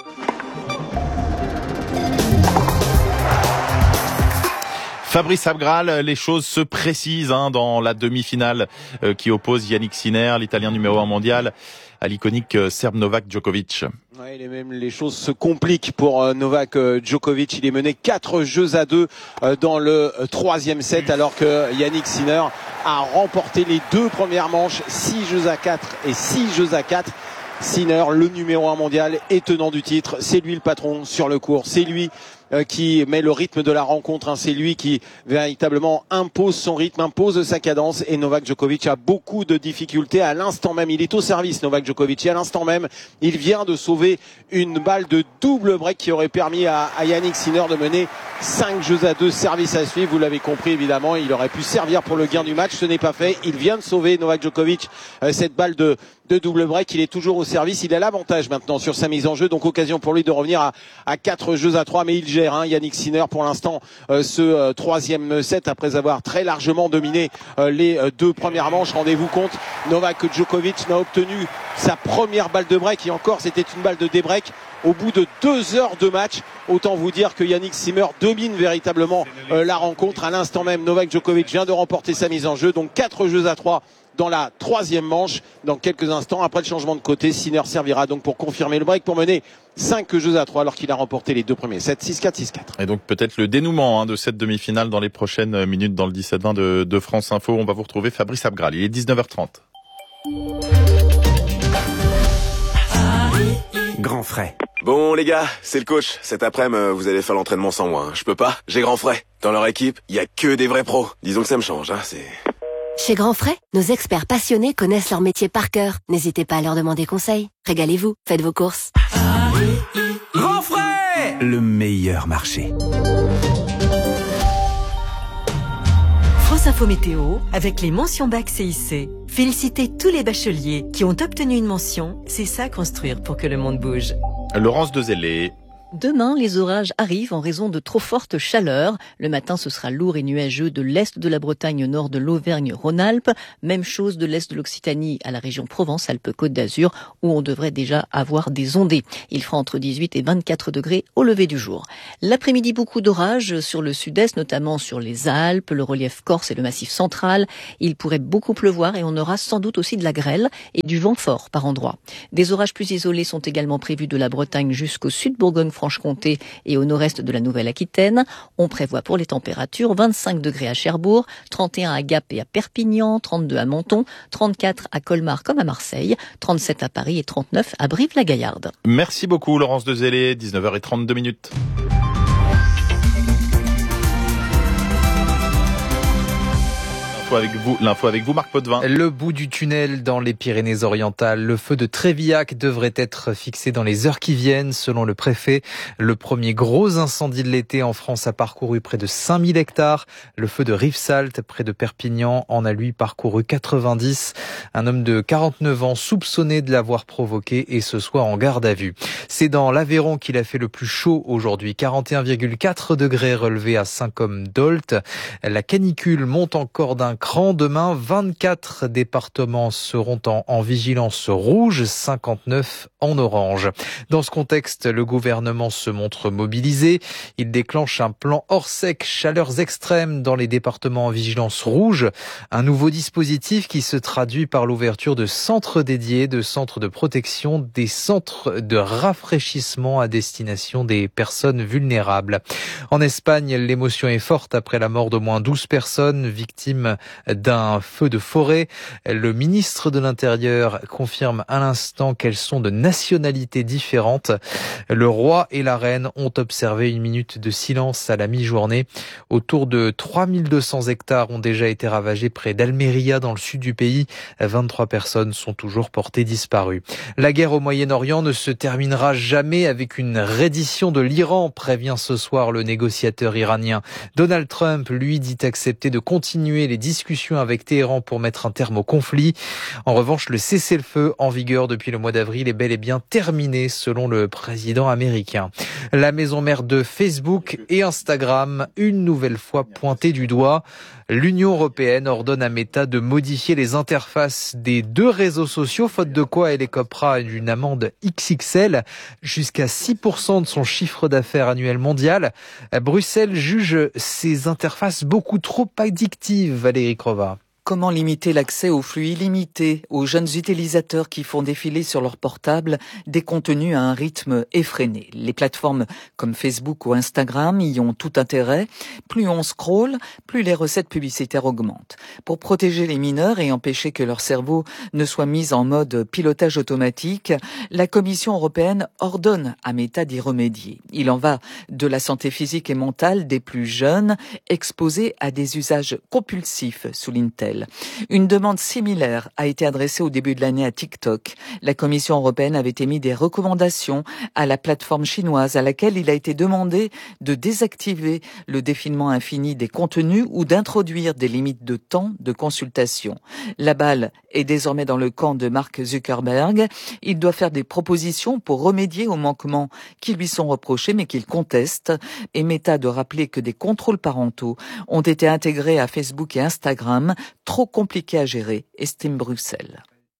Fabrice Abgral, les choses se précisent hein, dans la demi-finale euh, qui oppose Yannick Sinner, l'Italien numéro un mondial, à l'iconique euh, Serbe Novak Djokovic. Ouais, les, mêmes, les choses se compliquent pour euh, Novak euh, Djokovic. Il est mené quatre jeux à deux euh, dans le euh, troisième set, alors que Yannick Sinner a remporté les deux premières manches, six jeux à quatre et six jeux à quatre. Sinner, le numéro un mondial et tenant du titre, c'est lui le patron sur le court, c'est lui euh, qui met le rythme de la rencontre, hein. C'est lui qui véritablement impose son rythme, impose sa cadence, et Novak Djokovic a beaucoup de difficultés à l'instant même. Il est au service, Novak Djokovic, et à l'instant même, il vient de sauver une balle de double break qui aurait permis à, à Yannick Sinner de mener cinq jeux à deux, service à suivre. Vous l'avez compris évidemment, il aurait pu servir pour le gain du match, ce n'est pas fait. Il vient de sauver, Novak Djokovic, euh, cette balle de de double break. Il est toujours au service, il a l'avantage maintenant sur sa mise en jeu, donc occasion pour lui de revenir à, à quatre jeux à trois, mais il gère hein, Yannick Sinner pour l'instant euh, ce euh, troisième set après avoir très largement dominé euh, les euh, deux premières manches. Rendez-vous compte, Novak Djokovic n'a obtenu sa première balle de break, et encore c'était une balle de débreak au bout de deux heures de match. Autant vous dire que Yannick Sinner domine véritablement euh, la rencontre. À l'instant même, Novak Djokovic vient de remporter sa mise en jeu, donc quatre jeux à trois dans la troisième manche. Dans quelques instants, après le changement de côté, Sinner servira donc pour confirmer le break, pour mener cinq jeux à trois, alors qu'il a remporté les deux premiers sets, six quatre, six quatre. Et donc peut-être le dénouement hein, de cette demi-finale dans les prochaines minutes dans le dix-sept vingt de, de France Info. On va vous retrouver Fabrice Abgral. Il est dix-neuf heures trente. Grand frais. Bon les gars, c'est le coach. Cet après-midi, vous allez faire l'entraînement sans moi. Hein. Je peux pas, j'ai grand frais. Dans leur équipe, il y a que des vrais pros. Disons que ça me change, hein, c'est... Chez Grand Frais, nos experts passionnés connaissent leur métier par cœur. N'hésitez pas à leur demander conseil. Régalez-vous, faites vos courses. Grand Frais, le meilleur marché. France Info Météo, avec les mentions bac C I C. Félicitez tous les bacheliers qui ont obtenu une mention. C'est ça construire pour que le monde bouge. Laurence Dezellé. Demain, les orages arrivent en raison de trop forte chaleur. Le matin, ce sera lourd et nuageux de l'est de la Bretagne au nord de l'Auvergne-Rhône-Alpes. Même chose de l'est de l'Occitanie à la région Provence-Alpes-Côte d'Azur, où on devrait déjà avoir des ondées. Il fera entre dix-huit et vingt-quatre degrés au lever du jour. L'après-midi, beaucoup d'orages sur le sud-est, notamment sur les Alpes, le relief corse et le massif central. Il pourrait beaucoup pleuvoir et on aura sans doute aussi de la grêle et du vent fort par endroits. Des orages plus isolés sont également prévus de la Bretagne jusqu'au sud Bourgogne-Franche-Comté et au nord-est de la Nouvelle-Aquitaine. On prévoit pour les températures vingt-cinq degrés à Cherbourg, trente et un à Gap et à Perpignan, trente-deux à Menton, trente-quatre à Colmar comme à Marseille, trente-sept à Paris et trente-neuf à Brive-la-Gaillarde. Merci beaucoup Laurence Dezellé, dix-neuf heures trente-deux minutes. Avec vous, l'info avec vous, Marc Potvin. Le bout du tunnel dans les Pyrénées-Orientales. Le feu de Trévillac devrait être fixé dans les heures qui viennent, selon le préfet. Le premier gros incendie de l'été en France a parcouru près de cinq mille hectares. Le feu de Rivesaltes, près de Perpignan, en a lui parcouru quatre-vingt-dix. Un homme de quarante-neuf ans soupçonné de l'avoir provoqué et ce soir en garde à vue. C'est dans l'Aveyron qu'il a fait le plus chaud aujourd'hui. quarante et un virgule quatre degrés relevés à Saint-Côme-d'Olt. La canicule monte encore d'un cran. Demain, vingt-quatre départements seront en, en vigilance rouge, cinquante-neuf en orange. Dans ce contexte, le gouvernement se montre mobilisé. Il déclenche un plan hors sec, chaleurs extrêmes dans les départements en vigilance rouge. Un nouveau dispositif qui se traduit par l'ouverture de centres dédiés, de centres de protection, des centres de rafraîchissement à destination des personnes vulnérables. En Espagne, l'émotion est forte après la mort d'au moins douze personnes victimes d'un feu de forêt. Le ministre de l'Intérieur confirme à l'instant qu'elles sont de nationalités différentes. Le roi et la reine ont observé une minute de silence à la mi-journée. Autour de trois mille deux cents hectares ont déjà été ravagés près d'Almeria dans le sud du pays. vingt-trois personnes sont toujours portées disparues. La guerre au Moyen-Orient ne se terminera jamais avec une reddition de l'Iran, prévient ce soir le négociateur iranien. Donald Trump, lui, dit accepter de continuer les discussions avec Téhéran pour mettre un terme au conflit. En revanche, le cessez-le-feu en vigueur depuis le mois d'avril est bel et bien terminé, selon le président américain. La maison mère de Facebook et Instagram, une nouvelle fois pointée du doigt. L'Union européenne ordonne à Meta de modifier les interfaces des deux réseaux sociaux, faute de quoi elle écopera d'une amende X X L, jusqu'à six pour cent de son chiffre d'affaires annuel mondial. Bruxelles juge ces interfaces beaucoup trop addictives, Valérie Crova. Comment limiter l'accès aux flux illimités aux jeunes utilisateurs qui font défiler sur leur portable des contenus à un rythme effréné? Les plateformes comme Facebook ou Instagram y ont tout intérêt. Plus on scrolle, plus les recettes publicitaires augmentent. Pour protéger les mineurs et empêcher que leur cerveau ne soit mis en mode pilotage automatique, la Commission européenne ordonne à Meta d'y remédier. Il en va de la santé physique et mentale des plus jeunes exposés à des usages compulsifs, souligne-t-elle. Une demande similaire a été adressée au début de l'année à TikTok. La Commission européenne avait émis des recommandations à la plateforme chinoise à laquelle il a été demandé de désactiver le défilement infini des contenus ou d'introduire des limites de temps de consultation. La balle est désormais dans le camp de Mark Zuckerberg. Il doit faire des propositions pour remédier aux manquements qui lui sont reprochés mais qu'il conteste. Et Meta de rappeler que des contrôles parentaux ont été intégrés à Facebook et Instagram, trop compliqué à gérer, estime Bruxelles.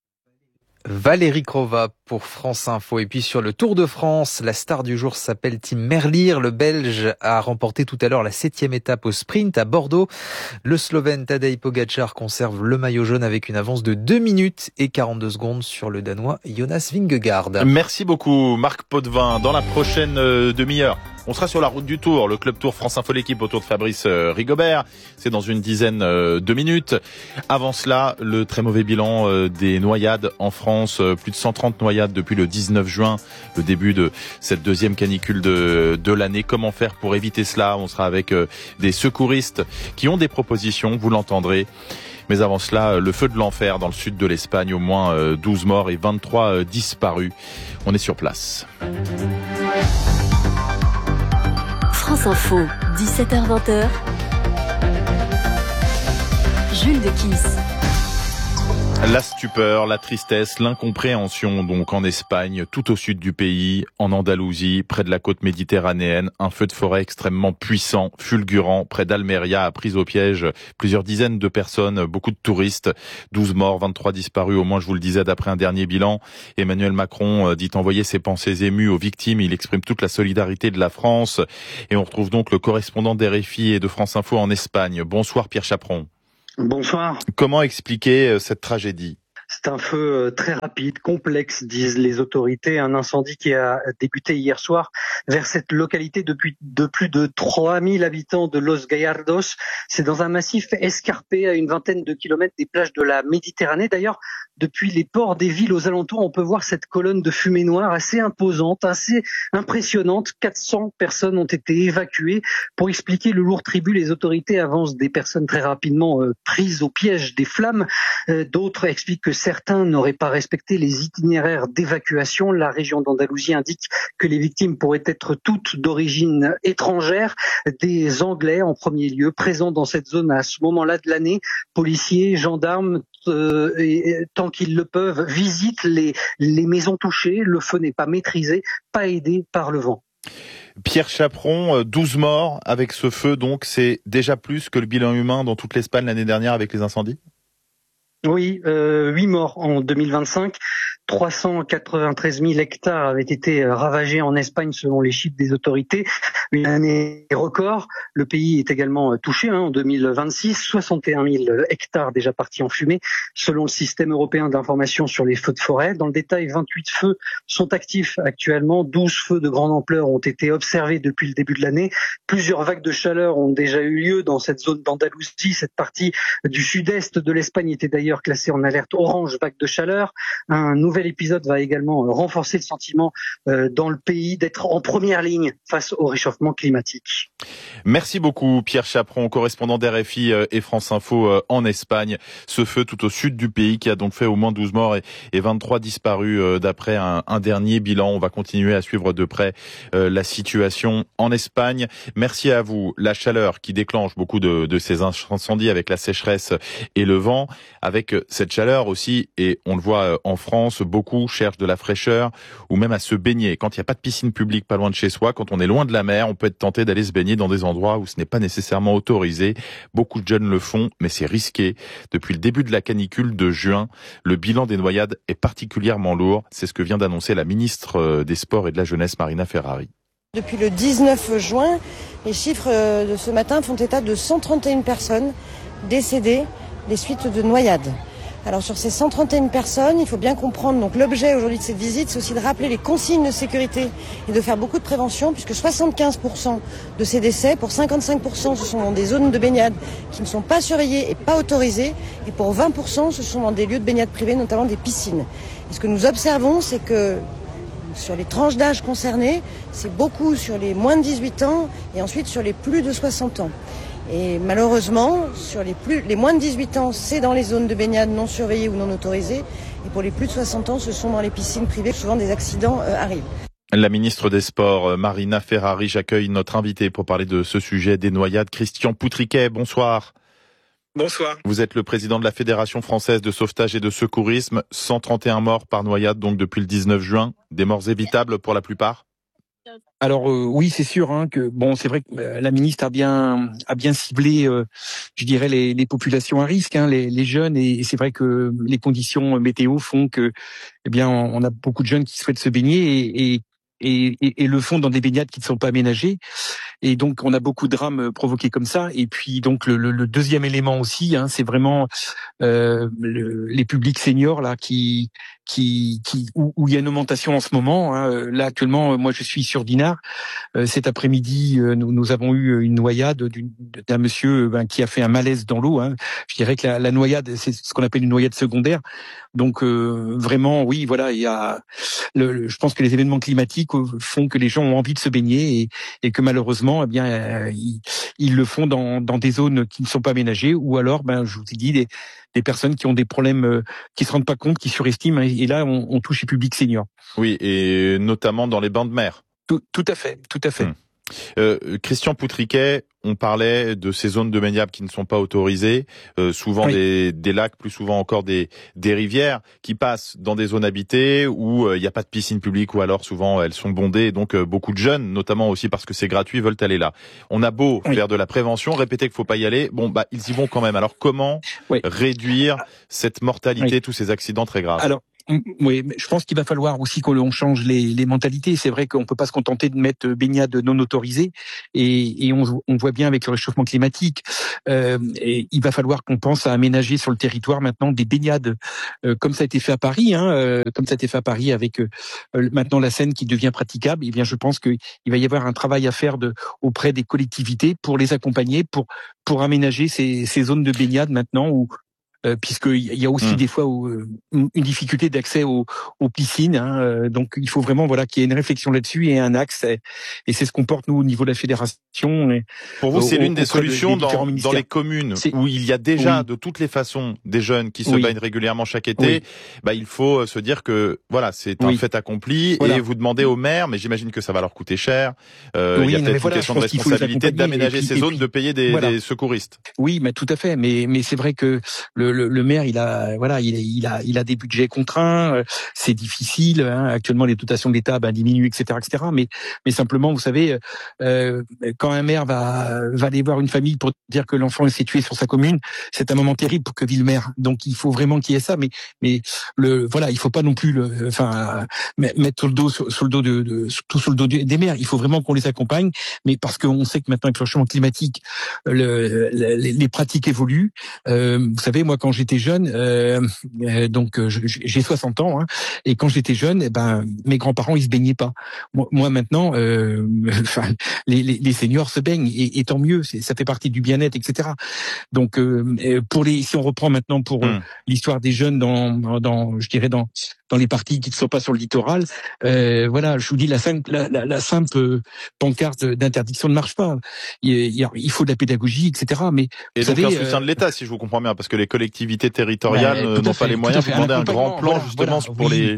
Valérie Crova pour France Info. Et puis sur le Tour de France, la star du jour s'appelle Tim Merlier. Le Belge a remporté tout à l'heure la septième étape au sprint à Bordeaux. Le Slovène Tadej Pogačar conserve le maillot jaune avec une avance de deux minutes et quarante-deux secondes sur le Danois Jonas Vingegaard. Merci beaucoup Marc Potvin. Dans la prochaine demi-heure, On sera sur la route du Tour, le Club Tour France Info l'équipe autour de Fabrice Rigobert. C'est dans une dizaine de minutes. Avant cela, le très mauvais bilan des noyades en France. Plus de cent trente noyades depuis le dix-neuf juin, le début de cette deuxième canicule de, de l'année. Comment faire pour éviter cela? On sera avec des secouristes qui ont des propositions, vous l'entendrez. Mais avant cela, le feu de l'enfer dans le sud de l'Espagne, au moins douze morts et vingt-trois disparus. On est sur place. France Info, dix-sept heures vingt. Jules Dequisse. La stupeur, la tristesse, l'incompréhension donc en Espagne, tout au sud du pays, en Andalousie, près de la côte méditerranéenne, un feu de forêt extrêmement puissant, fulgurant, près d'Almeria, a pris au piège plusieurs dizaines de personnes, beaucoup de touristes, douze morts, vingt-trois disparus, au moins je vous le disais d'après un dernier bilan. Emmanuel Macron dit envoyer ses pensées émues aux victimes, il exprime toute la solidarité de la France et on retrouve donc le correspondant d'R F I et de France Info en Espagne. Bonsoir Pierre Chaperon. Bonsoir. Comment expliquer cette tragédie ? C'est un feu très rapide, complexe, disent les autorités. Un incendie qui a débuté hier soir vers cette localité depuis de plus de trois mille habitants de Los Gallardos. C'est dans un massif escarpé à une vingtaine de kilomètres des plages de la Méditerranée. D'ailleurs, depuis les ports des villes aux alentours, on peut voir cette colonne de fumée noire assez imposante, assez impressionnante. quatre cents personnes ont été évacuées. Pour expliquer le lourd tribut, les autorités avancent des personnes très rapidement euh, prises au piège des flammes. Euh, d'autres expliquent que certains n'auraient pas respecté les itinéraires d'évacuation. La région d'Andalousie indique que les victimes pourraient être toutes d'origine étrangère, des Anglais en premier lieu, présents dans cette zone à ce moment-là de l'année. Policiers, gendarmes, euh, et, tant qu'ils le peuvent, visitent les, les maisons touchées. Le feu n'est pas maîtrisé, pas aidé par le vent. Pierre Chaperon, douze morts avec ce feu, donc c'est déjà plus que le bilan humain dans toute l'Espagne l'année dernière avec les incendies ? Oui, euh, huit morts en deux mille vingt-cinq. trois cent quatre-vingt-treize mille hectares avaient été ravagés en Espagne selon les chiffres des autorités. Une année record. Le pays est également touché hein, en deux mille vingt-six. soixante et un mille hectares déjà partis en fumée selon le système européen d'information sur les feux de forêt. Dans le détail, vingt-huit feux sont actifs actuellement. douze feux de grande ampleur ont été observés depuis le début de l'année. Plusieurs vagues de chaleur ont déjà eu lieu dans cette zone d'Andalousie. Cette partie du sud-est de l'Espagne était d'ailleurs classée en alerte orange vague de chaleur. Un nouvel épisode va également renforcer le sentiment euh, dans le pays d'être en première ligne face au réchauffement climatique. Merci beaucoup Pierre Chaperon, correspondant d'R F I et France Info en Espagne. Ce feu tout au sud du pays qui a donc fait au moins douze morts et vingt-trois disparus d'après un, un dernier bilan. On va continuer à suivre de près euh, la situation en Espagne. Merci à vous. La chaleur qui déclenche beaucoup de, de ces incendies avec la sécheresse et le vent, avec cette chaleur aussi, et on le voit en France, beaucoup cherchent de la fraîcheur ou même à se baigner. Quand il n'y a pas de piscine publique pas loin de chez soi, quand on est loin de la mer, on peut être tenté d'aller se baigner dans des endroits où ce n'est pas nécessairement autorisé. Beaucoup de jeunes le font, mais c'est risqué. Depuis le début de la canicule de juin, le bilan des noyades est particulièrement lourd. C'est ce que vient d'annoncer la ministre des Sports et de la Jeunesse, Marina Ferrari. Depuis le dix-neuf juin, les chiffres de ce matin font état de cent trente et une personnes décédées des suites de noyades. Alors sur ces cent trente et une personnes, il faut bien comprendre, donc l'objet aujourd'hui de cette visite, c'est aussi de rappeler les consignes de sécurité et de faire beaucoup de prévention, puisque soixante-quinze pour cent de ces décès, pour cinquante-cinq pour cent, ce sont dans des zones de baignade qui ne sont pas surveillées et pas autorisées, et pour vingt pour cent, ce sont dans des lieux de baignade privés, notamment des piscines. Et ce que nous observons, c'est que sur les tranches d'âge concernées, c'est beaucoup sur les moins de dix-huit ans et ensuite sur les plus de soixante ans. Et malheureusement, sur les, plus, les moins de dix-huit ans, c'est dans les zones de baignade non surveillées ou non autorisées. Et pour les plus de soixante ans, ce sont dans les piscines privées. Souvent, des accidents euh, arrivent. La ministre des Sports, Marina Ferrari, j'accueille notre invité pour parler de ce sujet des noyades. Christian Poutriquet, bonsoir. Bonsoir. Vous êtes le président de la Fédération française de sauvetage et de secourisme. cent trente et un morts par noyade, donc depuis le dix-neuf juin. Des morts évitables pour la plupart ? Alors euh, oui, c'est sûr hein, que bon, c'est vrai que euh, la ministre a bien a bien ciblé, euh, je dirais les, les populations à risque, hein, les, les jeunes, et, et c'est vrai que les conditions météo font que, eh bien, on a beaucoup de jeunes qui souhaitent se baigner et, et Et, et, et le font dans des baignades qui ne sont pas aménagées. Et donc, on a beaucoup de drames provoqués comme ça. Et puis, donc, le, le, le deuxième élément aussi, hein, c'est vraiment euh, le, les publics seniors là qui qui, qui où, où il y a une augmentation en ce moment. Hein. Là actuellement, moi je suis sur Dinard. Euh, cet après-midi, euh, nous, nous avons eu une noyade d'une, d'un monsieur ben, qui a fait un malaise dans l'eau. Hein. Je dirais que la, la noyade, c'est ce qu'on appelle une noyade secondaire. Donc euh, vraiment, oui, voilà, il y a. Le, le, je pense que les événements climatiques font que les gens ont envie de se baigner et, et que malheureusement, eh bien, euh, ils, ils le font dans, dans des zones qui ne sont pas aménagées, ou alors, ben, je vous ai dit, des, des personnes qui ont des problèmes, euh, qui se rendent pas compte, qui surestiment. Et, et là, on, on touche les publics seniors. Oui, et notamment dans les bains de mer. Tout, tout à fait, tout à fait. Hum. Euh, Christian Poutriquet, on parlait de ces zones de baignade qui ne sont pas autorisées, euh, souvent oui. des, des lacs, plus souvent encore des, des rivières qui passent dans des zones habitées où il euh, n'y a pas de piscine publique, ou alors souvent elles sont bondées, et donc euh, beaucoup de jeunes, notamment aussi parce que c'est gratuit, veulent aller là. On a beau oui. faire de la prévention, répéter qu'il faut pas y aller, bon bah ils y vont quand même. Alors comment oui. réduire cette mortalité, oui. tous ces accidents très graves? Alors, oui, mais je pense qu'il va falloir aussi qu'on change les, les mentalités. C'est vrai qu'on peut pas se contenter de mettre baignade non autorisée, et, et on, on voit bien avec le réchauffement climatique, euh, et il va falloir qu'on pense à aménager sur le territoire maintenant des baignades, euh, comme ça a été fait à Paris, hein, euh, comme ça a été fait à Paris avec euh, maintenant la Seine qui devient praticable. Et bien, je pense qu'il va y avoir un travail à faire de, auprès des collectivités pour les accompagner, pour pour aménager ces, ces zones de baignade maintenant où Euh, puisqu'il y a aussi mmh. des fois où, euh, une difficulté d'accès aux, aux piscines. Hein, euh, donc il faut vraiment voilà qu'il y ait une réflexion là-dessus et un axe. Et, et c'est ce qu'on porte nous au niveau de la fédération. Et, Pour vous, c'est l'une des solutions de, dans, dans les communes où il y a déjà oui. de toutes les façons des jeunes qui se oui. baignent régulièrement chaque été. Oui. Bah il faut se dire que voilà c'est un oui. fait accompli, voilà. et vous demandez au maire, mais j'imagine que ça va leur coûter cher. Euh, oui, il y a peut-être une voilà, question de responsabilité d'aménager ces zones, puis, de payer des, voilà. des secouristes. Oui, mais tout à fait. Mais mais c'est vrai que le Le, le maire, il a, voilà, il, il a, il a des budgets contraints. C'est difficile. Hein. Actuellement, les dotations de l'État ben, diminuent, et cetera, et cetera. Mais, mais simplement, vous savez, euh, quand un maire va, va aller voir une famille pour dire que l'enfant est situé sur sa commune, c'est un moment terrible pour que vive le maire. Donc, il faut vraiment qu'il y ait ça. Mais, mais le, voilà, il faut pas non plus, le, enfin, mettre sur le dos, sur, sur le dos de, de, tout sur le dos des maires. Il faut vraiment qu'on les accompagne. Mais parce qu'on sait que maintenant, avec le changement climatique, le, les, les pratiques évoluent. Euh, vous savez, moi, quand j'étais jeune, euh, euh, donc euh, j'ai soixante ans, hein, et quand j'étais jeune, eh ben mes grands-parents ils se baignaient pas. Moi, moi maintenant, euh, enfin, les, les, les seniors se baignent, et, et tant mieux, ça fait partie du bien-être, et cetera. Donc euh, pour les, si on reprend maintenant pour mmh. l'histoire des jeunes dans, dans, je dirais dans dans les parties qui ne sont pas sur le littoral, euh, voilà, je vous dis la simple, la, la, la simple pancarte d'interdiction ne marche pas. Il, il, il faut de la pédagogie, et cetera. Mais et vous donc savez, un soutien euh, de l'État, si je vous comprends bien, parce que les collectivités territoriales bah, n'ont pas fait, les moyens. Vous demandez un, un grand plan voilà, justement voilà, pour oui. les.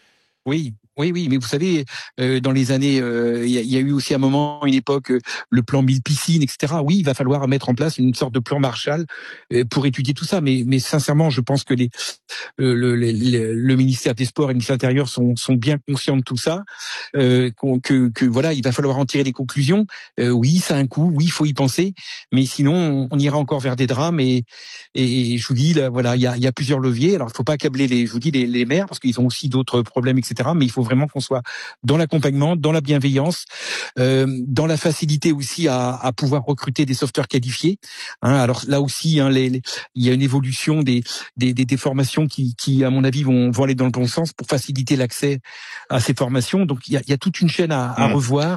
Oui. Oui, oui, mais vous savez, euh, dans les années, il euh, y, a, y a eu aussi un moment, une époque, euh, le plan mille piscines, et cetera. Oui, il va falloir mettre en place une sorte de plan Marshall euh, pour étudier tout ça. Mais, mais sincèrement, je pense que les, euh, le, le, le, le ministère des Sports et le ministère de l'Intérieur sont, sont bien conscients de tout ça. Euh, que, que voilà, il va falloir en tirer des conclusions. Euh, oui, ça a un coût. Oui, il faut y penser. Mais sinon, on, on ira encore vers des drames. Et, et, et je vous dis, là, voilà, il y a, y a plusieurs leviers. Alors, il faut pas accabler les, je vous dis, les, les maires parce qu'ils ont aussi d'autres problèmes, et cetera. Mais il faut vraiment qu'on soit dans l'accompagnement, dans la bienveillance, euh, dans la facilité aussi à, à pouvoir recruter des sauveteurs qualifiés. Hein, alors là aussi, hein, les, les, il y a une évolution des, des, des, des formations qui, qui, à mon avis, vont, vont aller dans le bon sens pour faciliter l'accès à ces formations. Donc il y a, il y a toute une chaîne à, à mmh. revoir.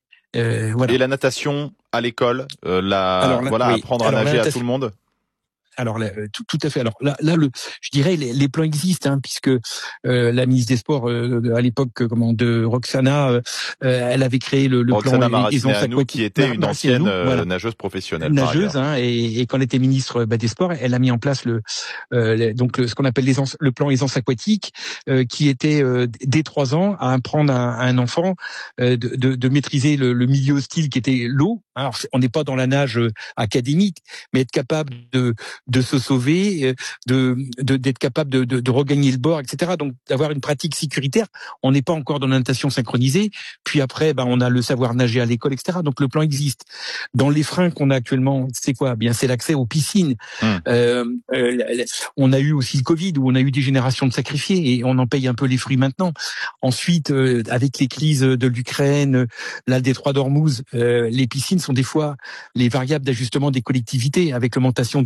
Euh, voilà. Et la natation à l'école, euh, la, alors, là, voilà, oui. apprendre à alors, nager à tout le monde. Alors là, tout, tout à fait. Alors là, là, le, je dirais les, les plans existent, hein, puisque euh, la ministre des Sports euh, à l'époque, comment, de Roxana, euh, elle avait créé le, le Roxana plan Aisance Aquatique, qui était une ancienne euh, voilà. nageuse professionnelle. Nageuse, hein, et, et quand elle était ministre bah, des Sports, elle a mis en place le, euh, le donc le, ce qu'on appelle l'aisance, le plan Aisance Aquatique, euh, qui était euh, dès trois ans à apprendre à, à un enfant euh, de, de, de maîtriser le, le milieu hostile qui était l'eau. Alors on n'est pas dans la nage académique, mais être capable de de se sauver, de, de d'être capable de, de, de regagner le bord, et cetera. Donc d'avoir une pratique sécuritaire. On n'est pas encore dans la natation synchronisée. Puis après, ben on a le savoir nager à l'école, et cetera. Donc le plan existe. Dans les freins qu'on a actuellement, c'est quoi ? Bien, c'est l'accès aux piscines. Mmh. Euh, euh, on a eu aussi le Covid où on a eu des générations de sacrifiés et on en paye un peu les fruits maintenant. Ensuite, euh, avec les crises de l'Ukraine, là, le détroit d'Ormuz, euh, les piscines sont des fois les variables d'ajustement des collectivités avec l'augmentation des fuites.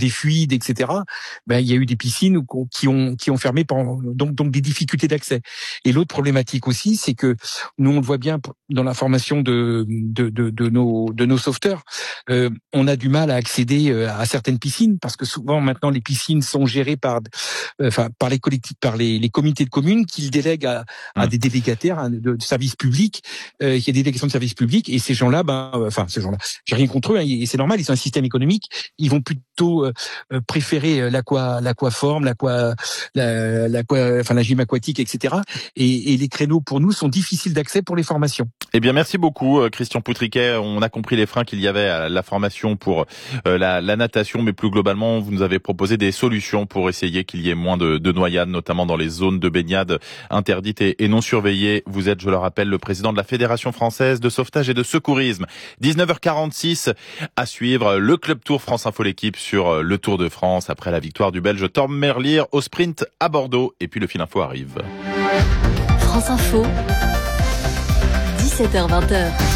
Covid, et cetera. Ben il y a eu des piscines qui ont qui ont fermé, pendant, donc donc des difficultés d'accès. Et l'autre problématique aussi, c'est que nous on le voit bien dans la formation de de de, de nos de nos sauveteurs, euh, on a du mal à accéder à certaines piscines parce que souvent maintenant les piscines sont gérées par euh, enfin par les collectifs, par les, les comités de communes qui le délèguent à, à des délégataires hein, de, de services publics. Euh, il y a des délégations de services publics et ces gens-là, ben euh, enfin ces gens-là, j'ai rien contre eux, hein, et c'est normal, ils ont un système économique, ils vont plutôt euh, préférer l'aqua l'aquaforme, l'aqua la, l'aqua enfin la gym aquatique, et cetera. Et, et les créneaux pour nous sont difficiles d'accès pour les formations. Eh bien, merci beaucoup, Christian Poutriquet. On a compris les freins qu'il y avait à la formation pour euh, la, la natation, mais plus globalement, vous nous avez proposé des solutions pour essayer qu'il y ait moins de, de noyades, notamment dans les zones de baignade interdites et, et non surveillées. Vous êtes, je le rappelle, le président de la Fédération française de sauvetage et de secourisme. dix-neuf heures quarante-six, à suivre le Club Tour France Info l'équipe sur le Tour de France après la victoire du Belge Tom Merlier au sprint à Bordeaux. Et puis le fil info arrive. France Info. dix-sept heures vingt.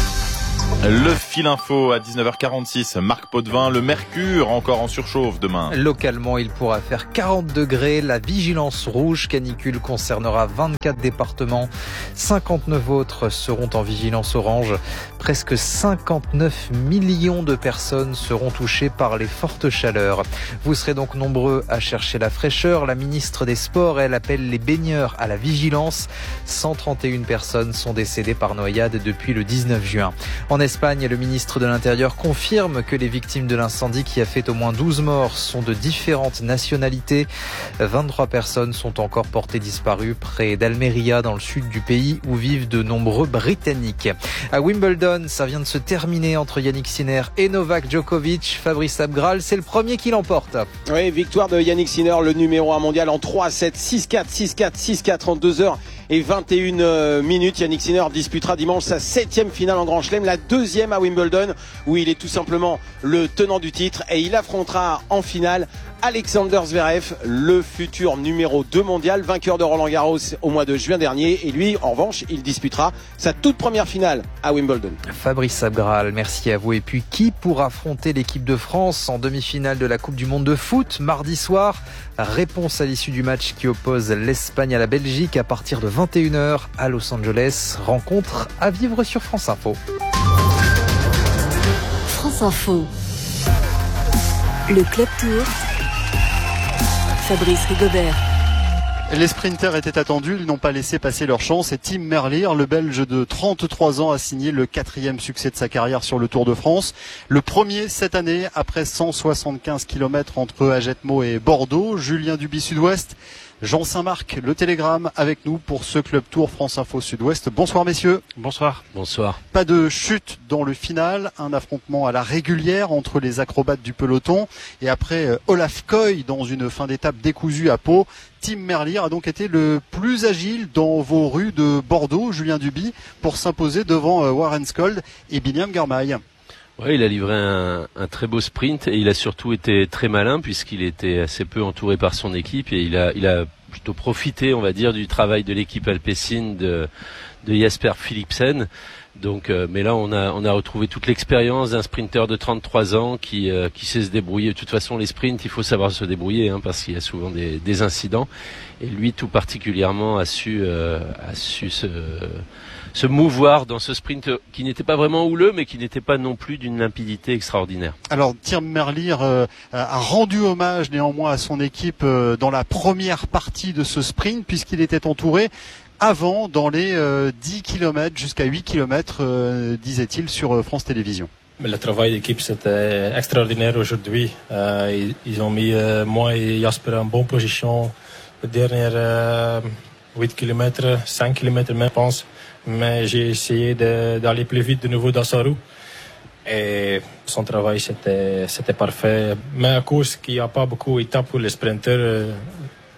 Le fil info à dix-neuf heures quarante-six. Marc Potvin, le mercure encore en surchauffe demain. Localement, il pourra faire quarante degrés. La vigilance rouge canicule concernera vingt-quatre départements. cinquante-neuf autres seront en vigilance orange. Presque cinquante-neuf millions de personnes seront touchées par les fortes chaleurs. Vous serez donc nombreux à chercher la fraîcheur. La ministre des Sports, elle, appelle les baigneurs à la vigilance. cent trente et une personnes sont décédées par noyade depuis le dix-neuf juin. En Espagne, le ministre de l'Intérieur confirme que les victimes de l'incendie qui a fait au moins douze morts sont de différentes nationalités. vingt-trois personnes sont encore portées disparues près d'Almeria, dans le sud du pays, où vivent de nombreux Britanniques. À Wimbledon, ça vient de se terminer entre Yannick Sinner et Novak Djokovic. Fabrice Abgral, c'est le premier qui l'emporte. Oui, victoire de Yannick Sinner, le numéro un mondial, en trois sept, six quatre, six quatre, six quatre en deux heures et vingt et une minutes. Yannick Sinner disputera dimanche sa septième finale en Grand Chelem, la deuxième à Wimbledon, où il est tout simplement le tenant du titre, et il affrontera en finale Alexander Zverev, le futur numéro deux mondial, vainqueur de Roland Garros au mois de juin dernier. Et lui, en revanche, il disputera sa toute première finale à Wimbledon. Fabrice Abgral, merci à vous. Et puis, qui pourra affronter l'équipe de France en demi-finale de la Coupe du Monde de foot mardi soir? Réponse à l'issue du match qui oppose l'Espagne à la Belgique à partir de vingt et une heures à Los Angeles. Rencontre à vivre sur France Info. France Info. Le Club Tour. Fabrice Rigobert. Les sprinters étaient attendus, ils n'ont pas laissé passer leur chance et Tim Merlier, le Belge de trente-trois ans, a signé le quatrième succès de sa carrière sur le Tour de France. Le premier cette année, après cent soixante-quinze kilomètres entre Agetmo et Bordeaux. Julien Duby Sud-Ouest, Jean Saint-Marc, le Télégramme, avec nous pour ce Club Tour France Info Sud-Ouest. Bonsoir messieurs. Bonsoir. Bonsoir. Pas de chute dans le final, un affrontement à la régulière entre les acrobates du peloton. Et après Olaf Koy dans une fin d'étape décousue à Pau, Tim Merlier a donc été le plus agile dans vos rues de Bordeaux, Julien Duby, pour s'imposer devant Warren Skold et Binyam Girmay. Oui, il a livré un, un très beau sprint et il a surtout été très malin puisqu'il était assez peu entouré par son équipe et il a, il a plutôt profité, on va dire, du travail de l'équipe alpecin de, de Jasper Philipsen. Donc, euh, mais là, on a, on a retrouvé toute l'expérience d'un sprinter de trente-trois ans qui, euh, qui sait se débrouiller. De toute façon, les sprints, il faut savoir se débrouiller, hein, parce qu'il y a souvent des, des incidents. Et lui, tout particulièrement, a su, euh, a su se, se mouvoir dans ce sprint qui n'était pas vraiment houleux, mais qui n'était pas non plus d'une limpidité extraordinaire. Alors, Tim Merlier euh, a rendu hommage néanmoins à son équipe euh, dans la première partie de ce sprint, puisqu'il était entouré avant dans les euh, dix kilomètres jusqu'à huit kilomètres, euh, disait-il sur euh, France Télévisions. Le travail d'équipe, c'était extraordinaire aujourd'hui. Euh, ils, ils ont mis euh, moi et Jasper en bonne position. Les dernières euh, huit kilomètres, cinq kilomètres même, je pense. Mais j'ai essayé de, d'aller plus vite de nouveau dans sa roue. Et son travail, c'était, c'était parfait. Mais à cause qu'il n'y a pas beaucoup d'étapes pour les sprinteurs, euh,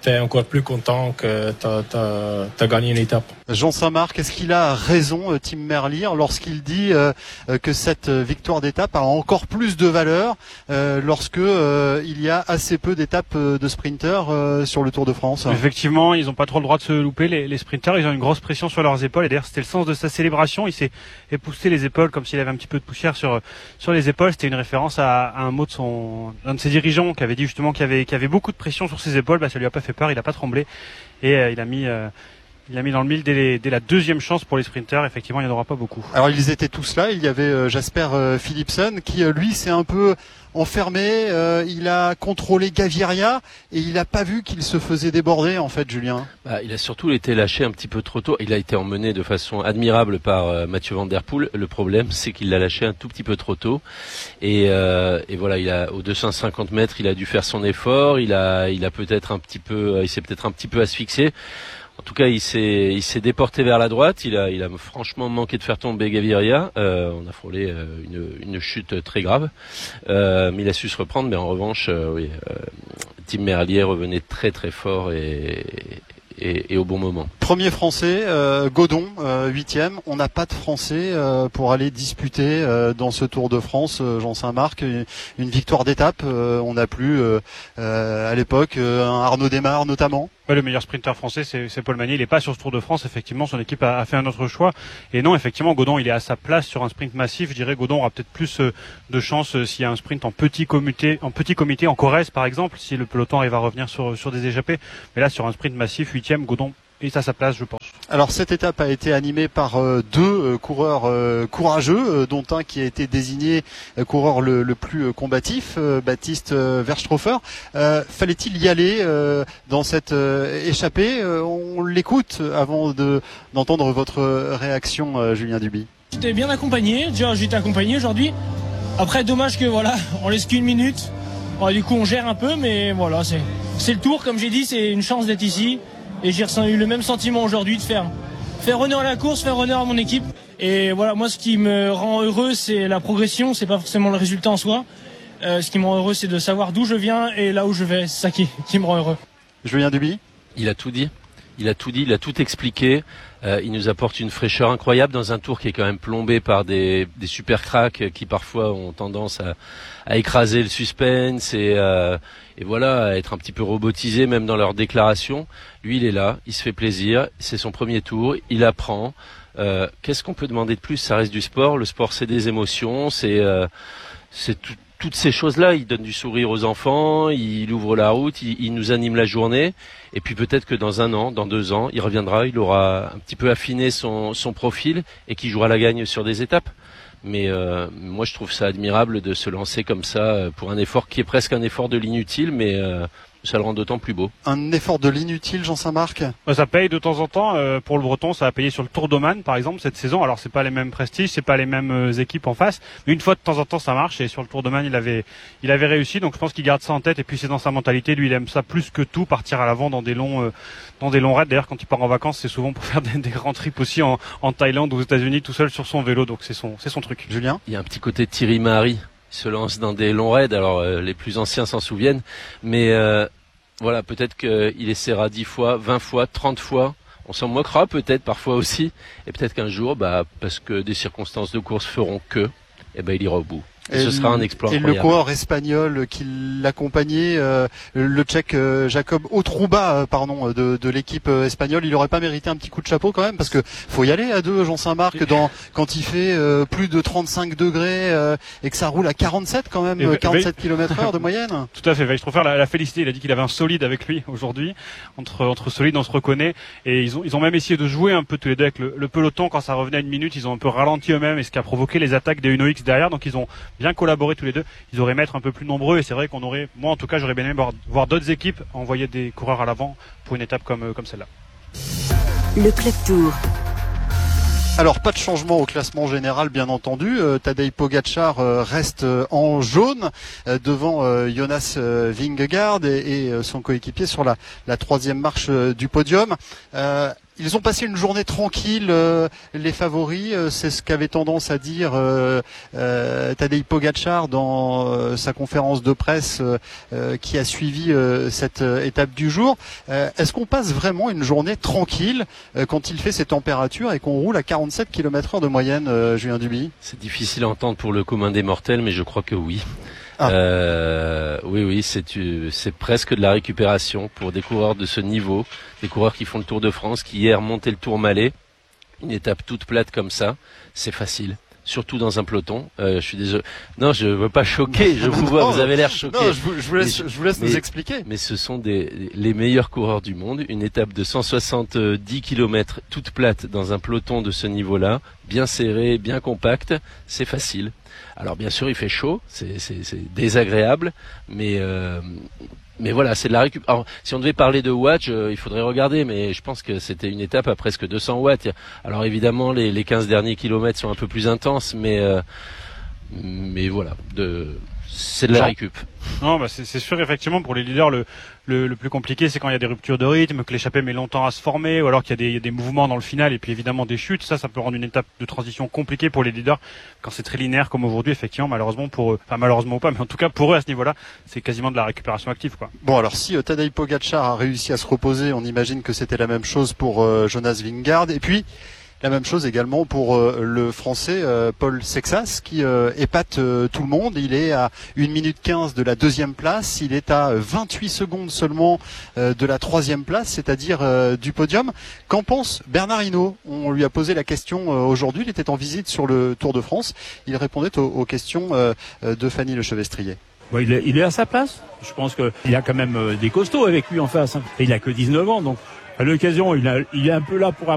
t'es encore plus content que t'as, t'as, t'as gagné une étape. Jean Saint-Marc, est-ce qu'il a raison, Tim Merlier, lorsqu'il dit euh, que cette victoire d'étape a encore plus de valeur euh, lorsque euh, il y a assez peu d'étapes de sprinters euh, sur le Tour de France? Effectivement, ils n'ont pas trop le droit de se louper, les, les sprinters. Ils ont une grosse pression sur leurs épaules. Et d'ailleurs, c'était le sens de sa célébration. Il s'est épousseté les épaules comme s'il avait un petit peu de poussière sur sur les épaules. C'était une référence à, à un mot de son un de ses dirigeants qui avait dit justement qu'il y avait qu'il y avait beaucoup de pression sur ses épaules. Bah, ça lui a pas fait peur. Il a pas tremblé et euh, il a mis euh, Il a mis dans le mille dès, les, dès la deuxième chance pour les sprinters. Effectivement, il n'y en aura pas beaucoup. Alors, ils étaient tous là. Il y avait euh, Jasper euh, Philipsen qui, euh, lui, s'est un peu enfermé. Euh, il a contrôlé Gaviria et il n'a pas vu qu'il se faisait déborder, en fait, Julien. Bah, il a surtout été lâché un petit peu trop tôt. Il a été emmené de façon admirable par euh, Mathieu Van Der Poel. Le problème, c'est qu'il l'a lâché un tout petit peu trop tôt. Et, euh, et voilà, il a, aux deux cent cinquante mètres, il a dû faire son effort. Il a, il a peut-être un petit peu, il s'est peut-être un petit peu asphyxié. En tout cas, il s'est, il s'est déporté vers la droite. Il a, il a franchement manqué de faire tomber Gaviria. Euh, on a frôlé euh, une, une chute très grave, euh, mais il a su se reprendre. Mais en revanche, euh, oui, euh, Tim Merlier revenait très très fort et, et, et au bon moment. Premier Français, euh, Godon, euh, huitième. On n'a pas de Français euh, pour aller disputer euh, dans ce Tour de France, euh, Jean Saint-Marc, une, une victoire d'étape. Euh, on n'a plus euh, euh, à l'époque euh, un Arnaud Démare notamment. Ouais, le meilleur sprinter français, c'est, c'est Paul Magnier. Il n'est pas sur ce Tour de France. Effectivement, son équipe a, a fait un autre choix. Et non, effectivement, Godon, il est à sa place sur un sprint massif. Je dirais Godon aura peut-être plus euh, de chance euh, s'il y a un sprint en petit comité, en petit comité, en Corrèze par exemple, si le peloton arrive à revenir sur sur des échappées. Mais là, sur un sprint massif, huitième, Godon est à sa place, je pense. Alors cette étape a été animée par euh, deux euh, coureurs euh, courageux, euh, dont un qui a été désigné euh, coureur le, le plus euh, combatif, euh, Baptiste euh, Verschtroffer. Euh, fallait-il y aller euh, dans cette euh, échappée? euh, On l'écoute avant de d'entendre votre réaction, euh, Julien Duby. J'étais bien accompagné, déjà j'ai été accompagné aujourd'hui. Après, dommage que voilà, on laisse qu'une minute. Bon, du coup, on gère un peu, mais voilà, c'est c'est le Tour, comme j'ai dit, c'est une chance d'être ici. Et j'ai eu le même sentiment aujourd'hui de faire, faire honneur à la course, faire honneur à mon équipe. Et voilà, moi, ce qui me rend heureux, c'est la progression, c'est pas forcément le résultat en soi. Euh, ce qui me rend heureux, c'est de savoir d'où je viens et là où je vais. C'est ça qui, qui me rend heureux. Julien Duby. Il a tout dit. Il a tout dit, il a tout expliqué. Euh, il nous apporte une fraîcheur incroyable dans un Tour qui est quand même plombé par des, des super cracks qui parfois ont tendance à, à écraser le suspense et, euh, et voilà, à être un petit peu robotisés même dans leurs déclarations. Lui, il est là, il se fait plaisir, c'est son premier Tour, il apprend. Euh, qu'est-ce qu'on peut demander de plus? Ça reste du sport. Le sport, c'est des émotions, c'est, euh, c'est tout. Toutes ces choses-là, il donne du sourire aux enfants, il ouvre la route, il, il nous anime la journée. Et puis peut-être que dans un an, dans deux ans, il reviendra, il aura un petit peu affiné son, son profil et qu'il jouera la gagne sur des étapes. Mais euh, moi, je trouve ça admirable de se lancer comme ça pour un effort qui est presque un effort de l'inutile, mais euh, ça le rend d'autant plus beau. Un effort de l'inutile, Jean Saint-Marc? Ça paye de temps en temps. Euh, pour le Breton, ça a payé sur le Tour d'Oman, par exemple, cette saison. Alors, c'est pas les mêmes prestiges, c'est pas les mêmes euh, équipes en face. Mais une fois de temps en temps, ça marche. Et sur le Tour d'Oman, il avait, il avait réussi. Donc, je pense qu'il garde ça en tête. Et puis, c'est dans sa mentalité. Lui, il aime ça plus que tout, partir à l'avant dans des longs, euh, dans des longs raids. D'ailleurs, quand il part en vacances, c'est souvent pour faire des, des grands trips aussi en, en Thaïlande ou aux États-Unis, tout seul sur son vélo. Donc, c'est son, c'est son truc. Julien? Il y a un petit côté Thierry Mahari. Il se lance dans des longs raids. Alors, euh, les plus anciens s'en souviennent. Mais, euh, voilà, peut-être qu'il essaiera dix fois, vingt fois, trente fois. On s'en moquera peut-être parfois aussi. Et peut-être qu'un jour, bah, parce que des circonstances de course feront que, eh ben, il ira au bout. Et, et ce sera un exploit et incroyable. Le coureur espagnol qui l'accompagnait, euh, le Tchèque euh, Jacob Otrouba, euh, pardon, de, de l'équipe euh, espagnole, il aurait pas mérité un petit coup de chapeau quand même, parce que faut y aller à deux, Jean Saint-Marc, dans quand il fait euh, plus de trente-cinq degrés euh, et que ça roule à quarante-sept quand même, et quarante-sept kilomètres heure de moyenne. Tout à fait. Weisstroffer l'a, l'a félicité. Il a dit qu'il avait un solide avec lui aujourd'hui. Entre entre solides, on se reconnaît. Et ils ont ils ont même essayé de jouer un peu tous les deux avec le, le peloton quand ça revenait à une minute. Ils ont un peu ralenti eux-mêmes, et ce qui a provoqué les attaques des Uno X derrière. Donc ils ont bien collaboré tous les deux. Ils auraient aimé être un peu plus nombreux, et c'est vrai qu'on aurait, moi en tout cas, j'aurais bien aimé voir, voir d'autres équipes envoyer des coureurs à l'avant pour une étape comme, comme celle-là. Le Club Tour. Alors, pas de changement au classement général, bien entendu. Euh, Tadej Pogačar euh, reste euh, en jaune euh, devant euh, Jonas euh, Vingegaard et, et euh, son coéquipier sur la, la troisième marche euh, du podium. Euh, Ils ont passé une journée tranquille, euh, les favoris. Euh, c'est ce qu'avait tendance à dire euh, euh, Tadej Pogačar dans euh, sa conférence de presse euh, euh, qui a suivi euh, cette euh, étape du jour. Euh, est-ce qu'on passe vraiment une journée tranquille euh, quand il fait ces températures et qu'on roule à quarante-sept kilomètres heure de moyenne, euh, Julien Duby? C'est difficile à entendre pour le commun des mortels, mais je crois que oui. Ah. Euh, oui, oui, c'est, c'est presque de la récupération pour des coureurs de ce niveau, des coureurs qui font le Tour de France, qui hier montaient le Tour Malais, une étape toute plate comme ça, c'est facile. Surtout dans un peloton. Euh, je suis désolé. Non, je veux pas choquer. Je vous vois, vous avez l'air choqué. Non, je vous, je vous laisse, mais, je vous laisse mais, nous expliquer. Mais ce sont des, les meilleurs coureurs du monde. Une étape de cent soixante-dix kilomètres toute plate dans un peloton de ce niveau-là, bien serré, bien compact, c'est facile. Alors bien sûr, il fait chaud, c'est, c'est, c'est désagréable, mais euh, mais voilà, c'est de la récup. Alors, si on devait parler de watts, euh, il faudrait regarder, mais je pense que c'était une étape à presque deux cents watts. Alors évidemment, les, les quinze derniers kilomètres sont un peu plus intenses, mais euh, mais voilà, de c'est de la récup. Non, bah c'est, c'est sûr, effectivement, pour les leaders, le, le, le plus compliqué, c'est quand il y a des ruptures de rythme, que l'échappée met longtemps à se former, ou alors qu'il y a des, il y a des mouvements dans le final, et puis évidemment des chutes. Ça, ça peut rendre une étape de transition compliquée pour les leaders, quand c'est très linéaire comme aujourd'hui, effectivement, malheureusement pour eux. Enfin, malheureusement ou pas, mais en tout cas, pour eux, à ce niveau-là, c'est quasiment de la récupération active, quoi. Bon, alors, si euh, Tadej Pogačar a réussi à se reposer, on imagine que c'était la même chose pour euh, Jonas Vingegaard. Et puis, la même chose également pour euh, le Français euh, Paul Sexas qui euh, épate euh, tout le monde. Il est à une minute quinze de la deuxième place. Il est à vingt-huit secondes seulement euh, de la troisième place, c'est-à-dire euh, du podium. Qu'en pense Bernard Hinault? On lui a posé la question euh, aujourd'hui. Il était en visite sur le Tour de France. Il répondait aux, aux questions euh, de Fanny Lechevestrier. Bon, il, est, il est à sa place. Je pense qu'il a quand même des costauds avec lui en face. Hein. Et il a que dix-neuf ans, donc à l'occasion, il, a, il est un peu là pour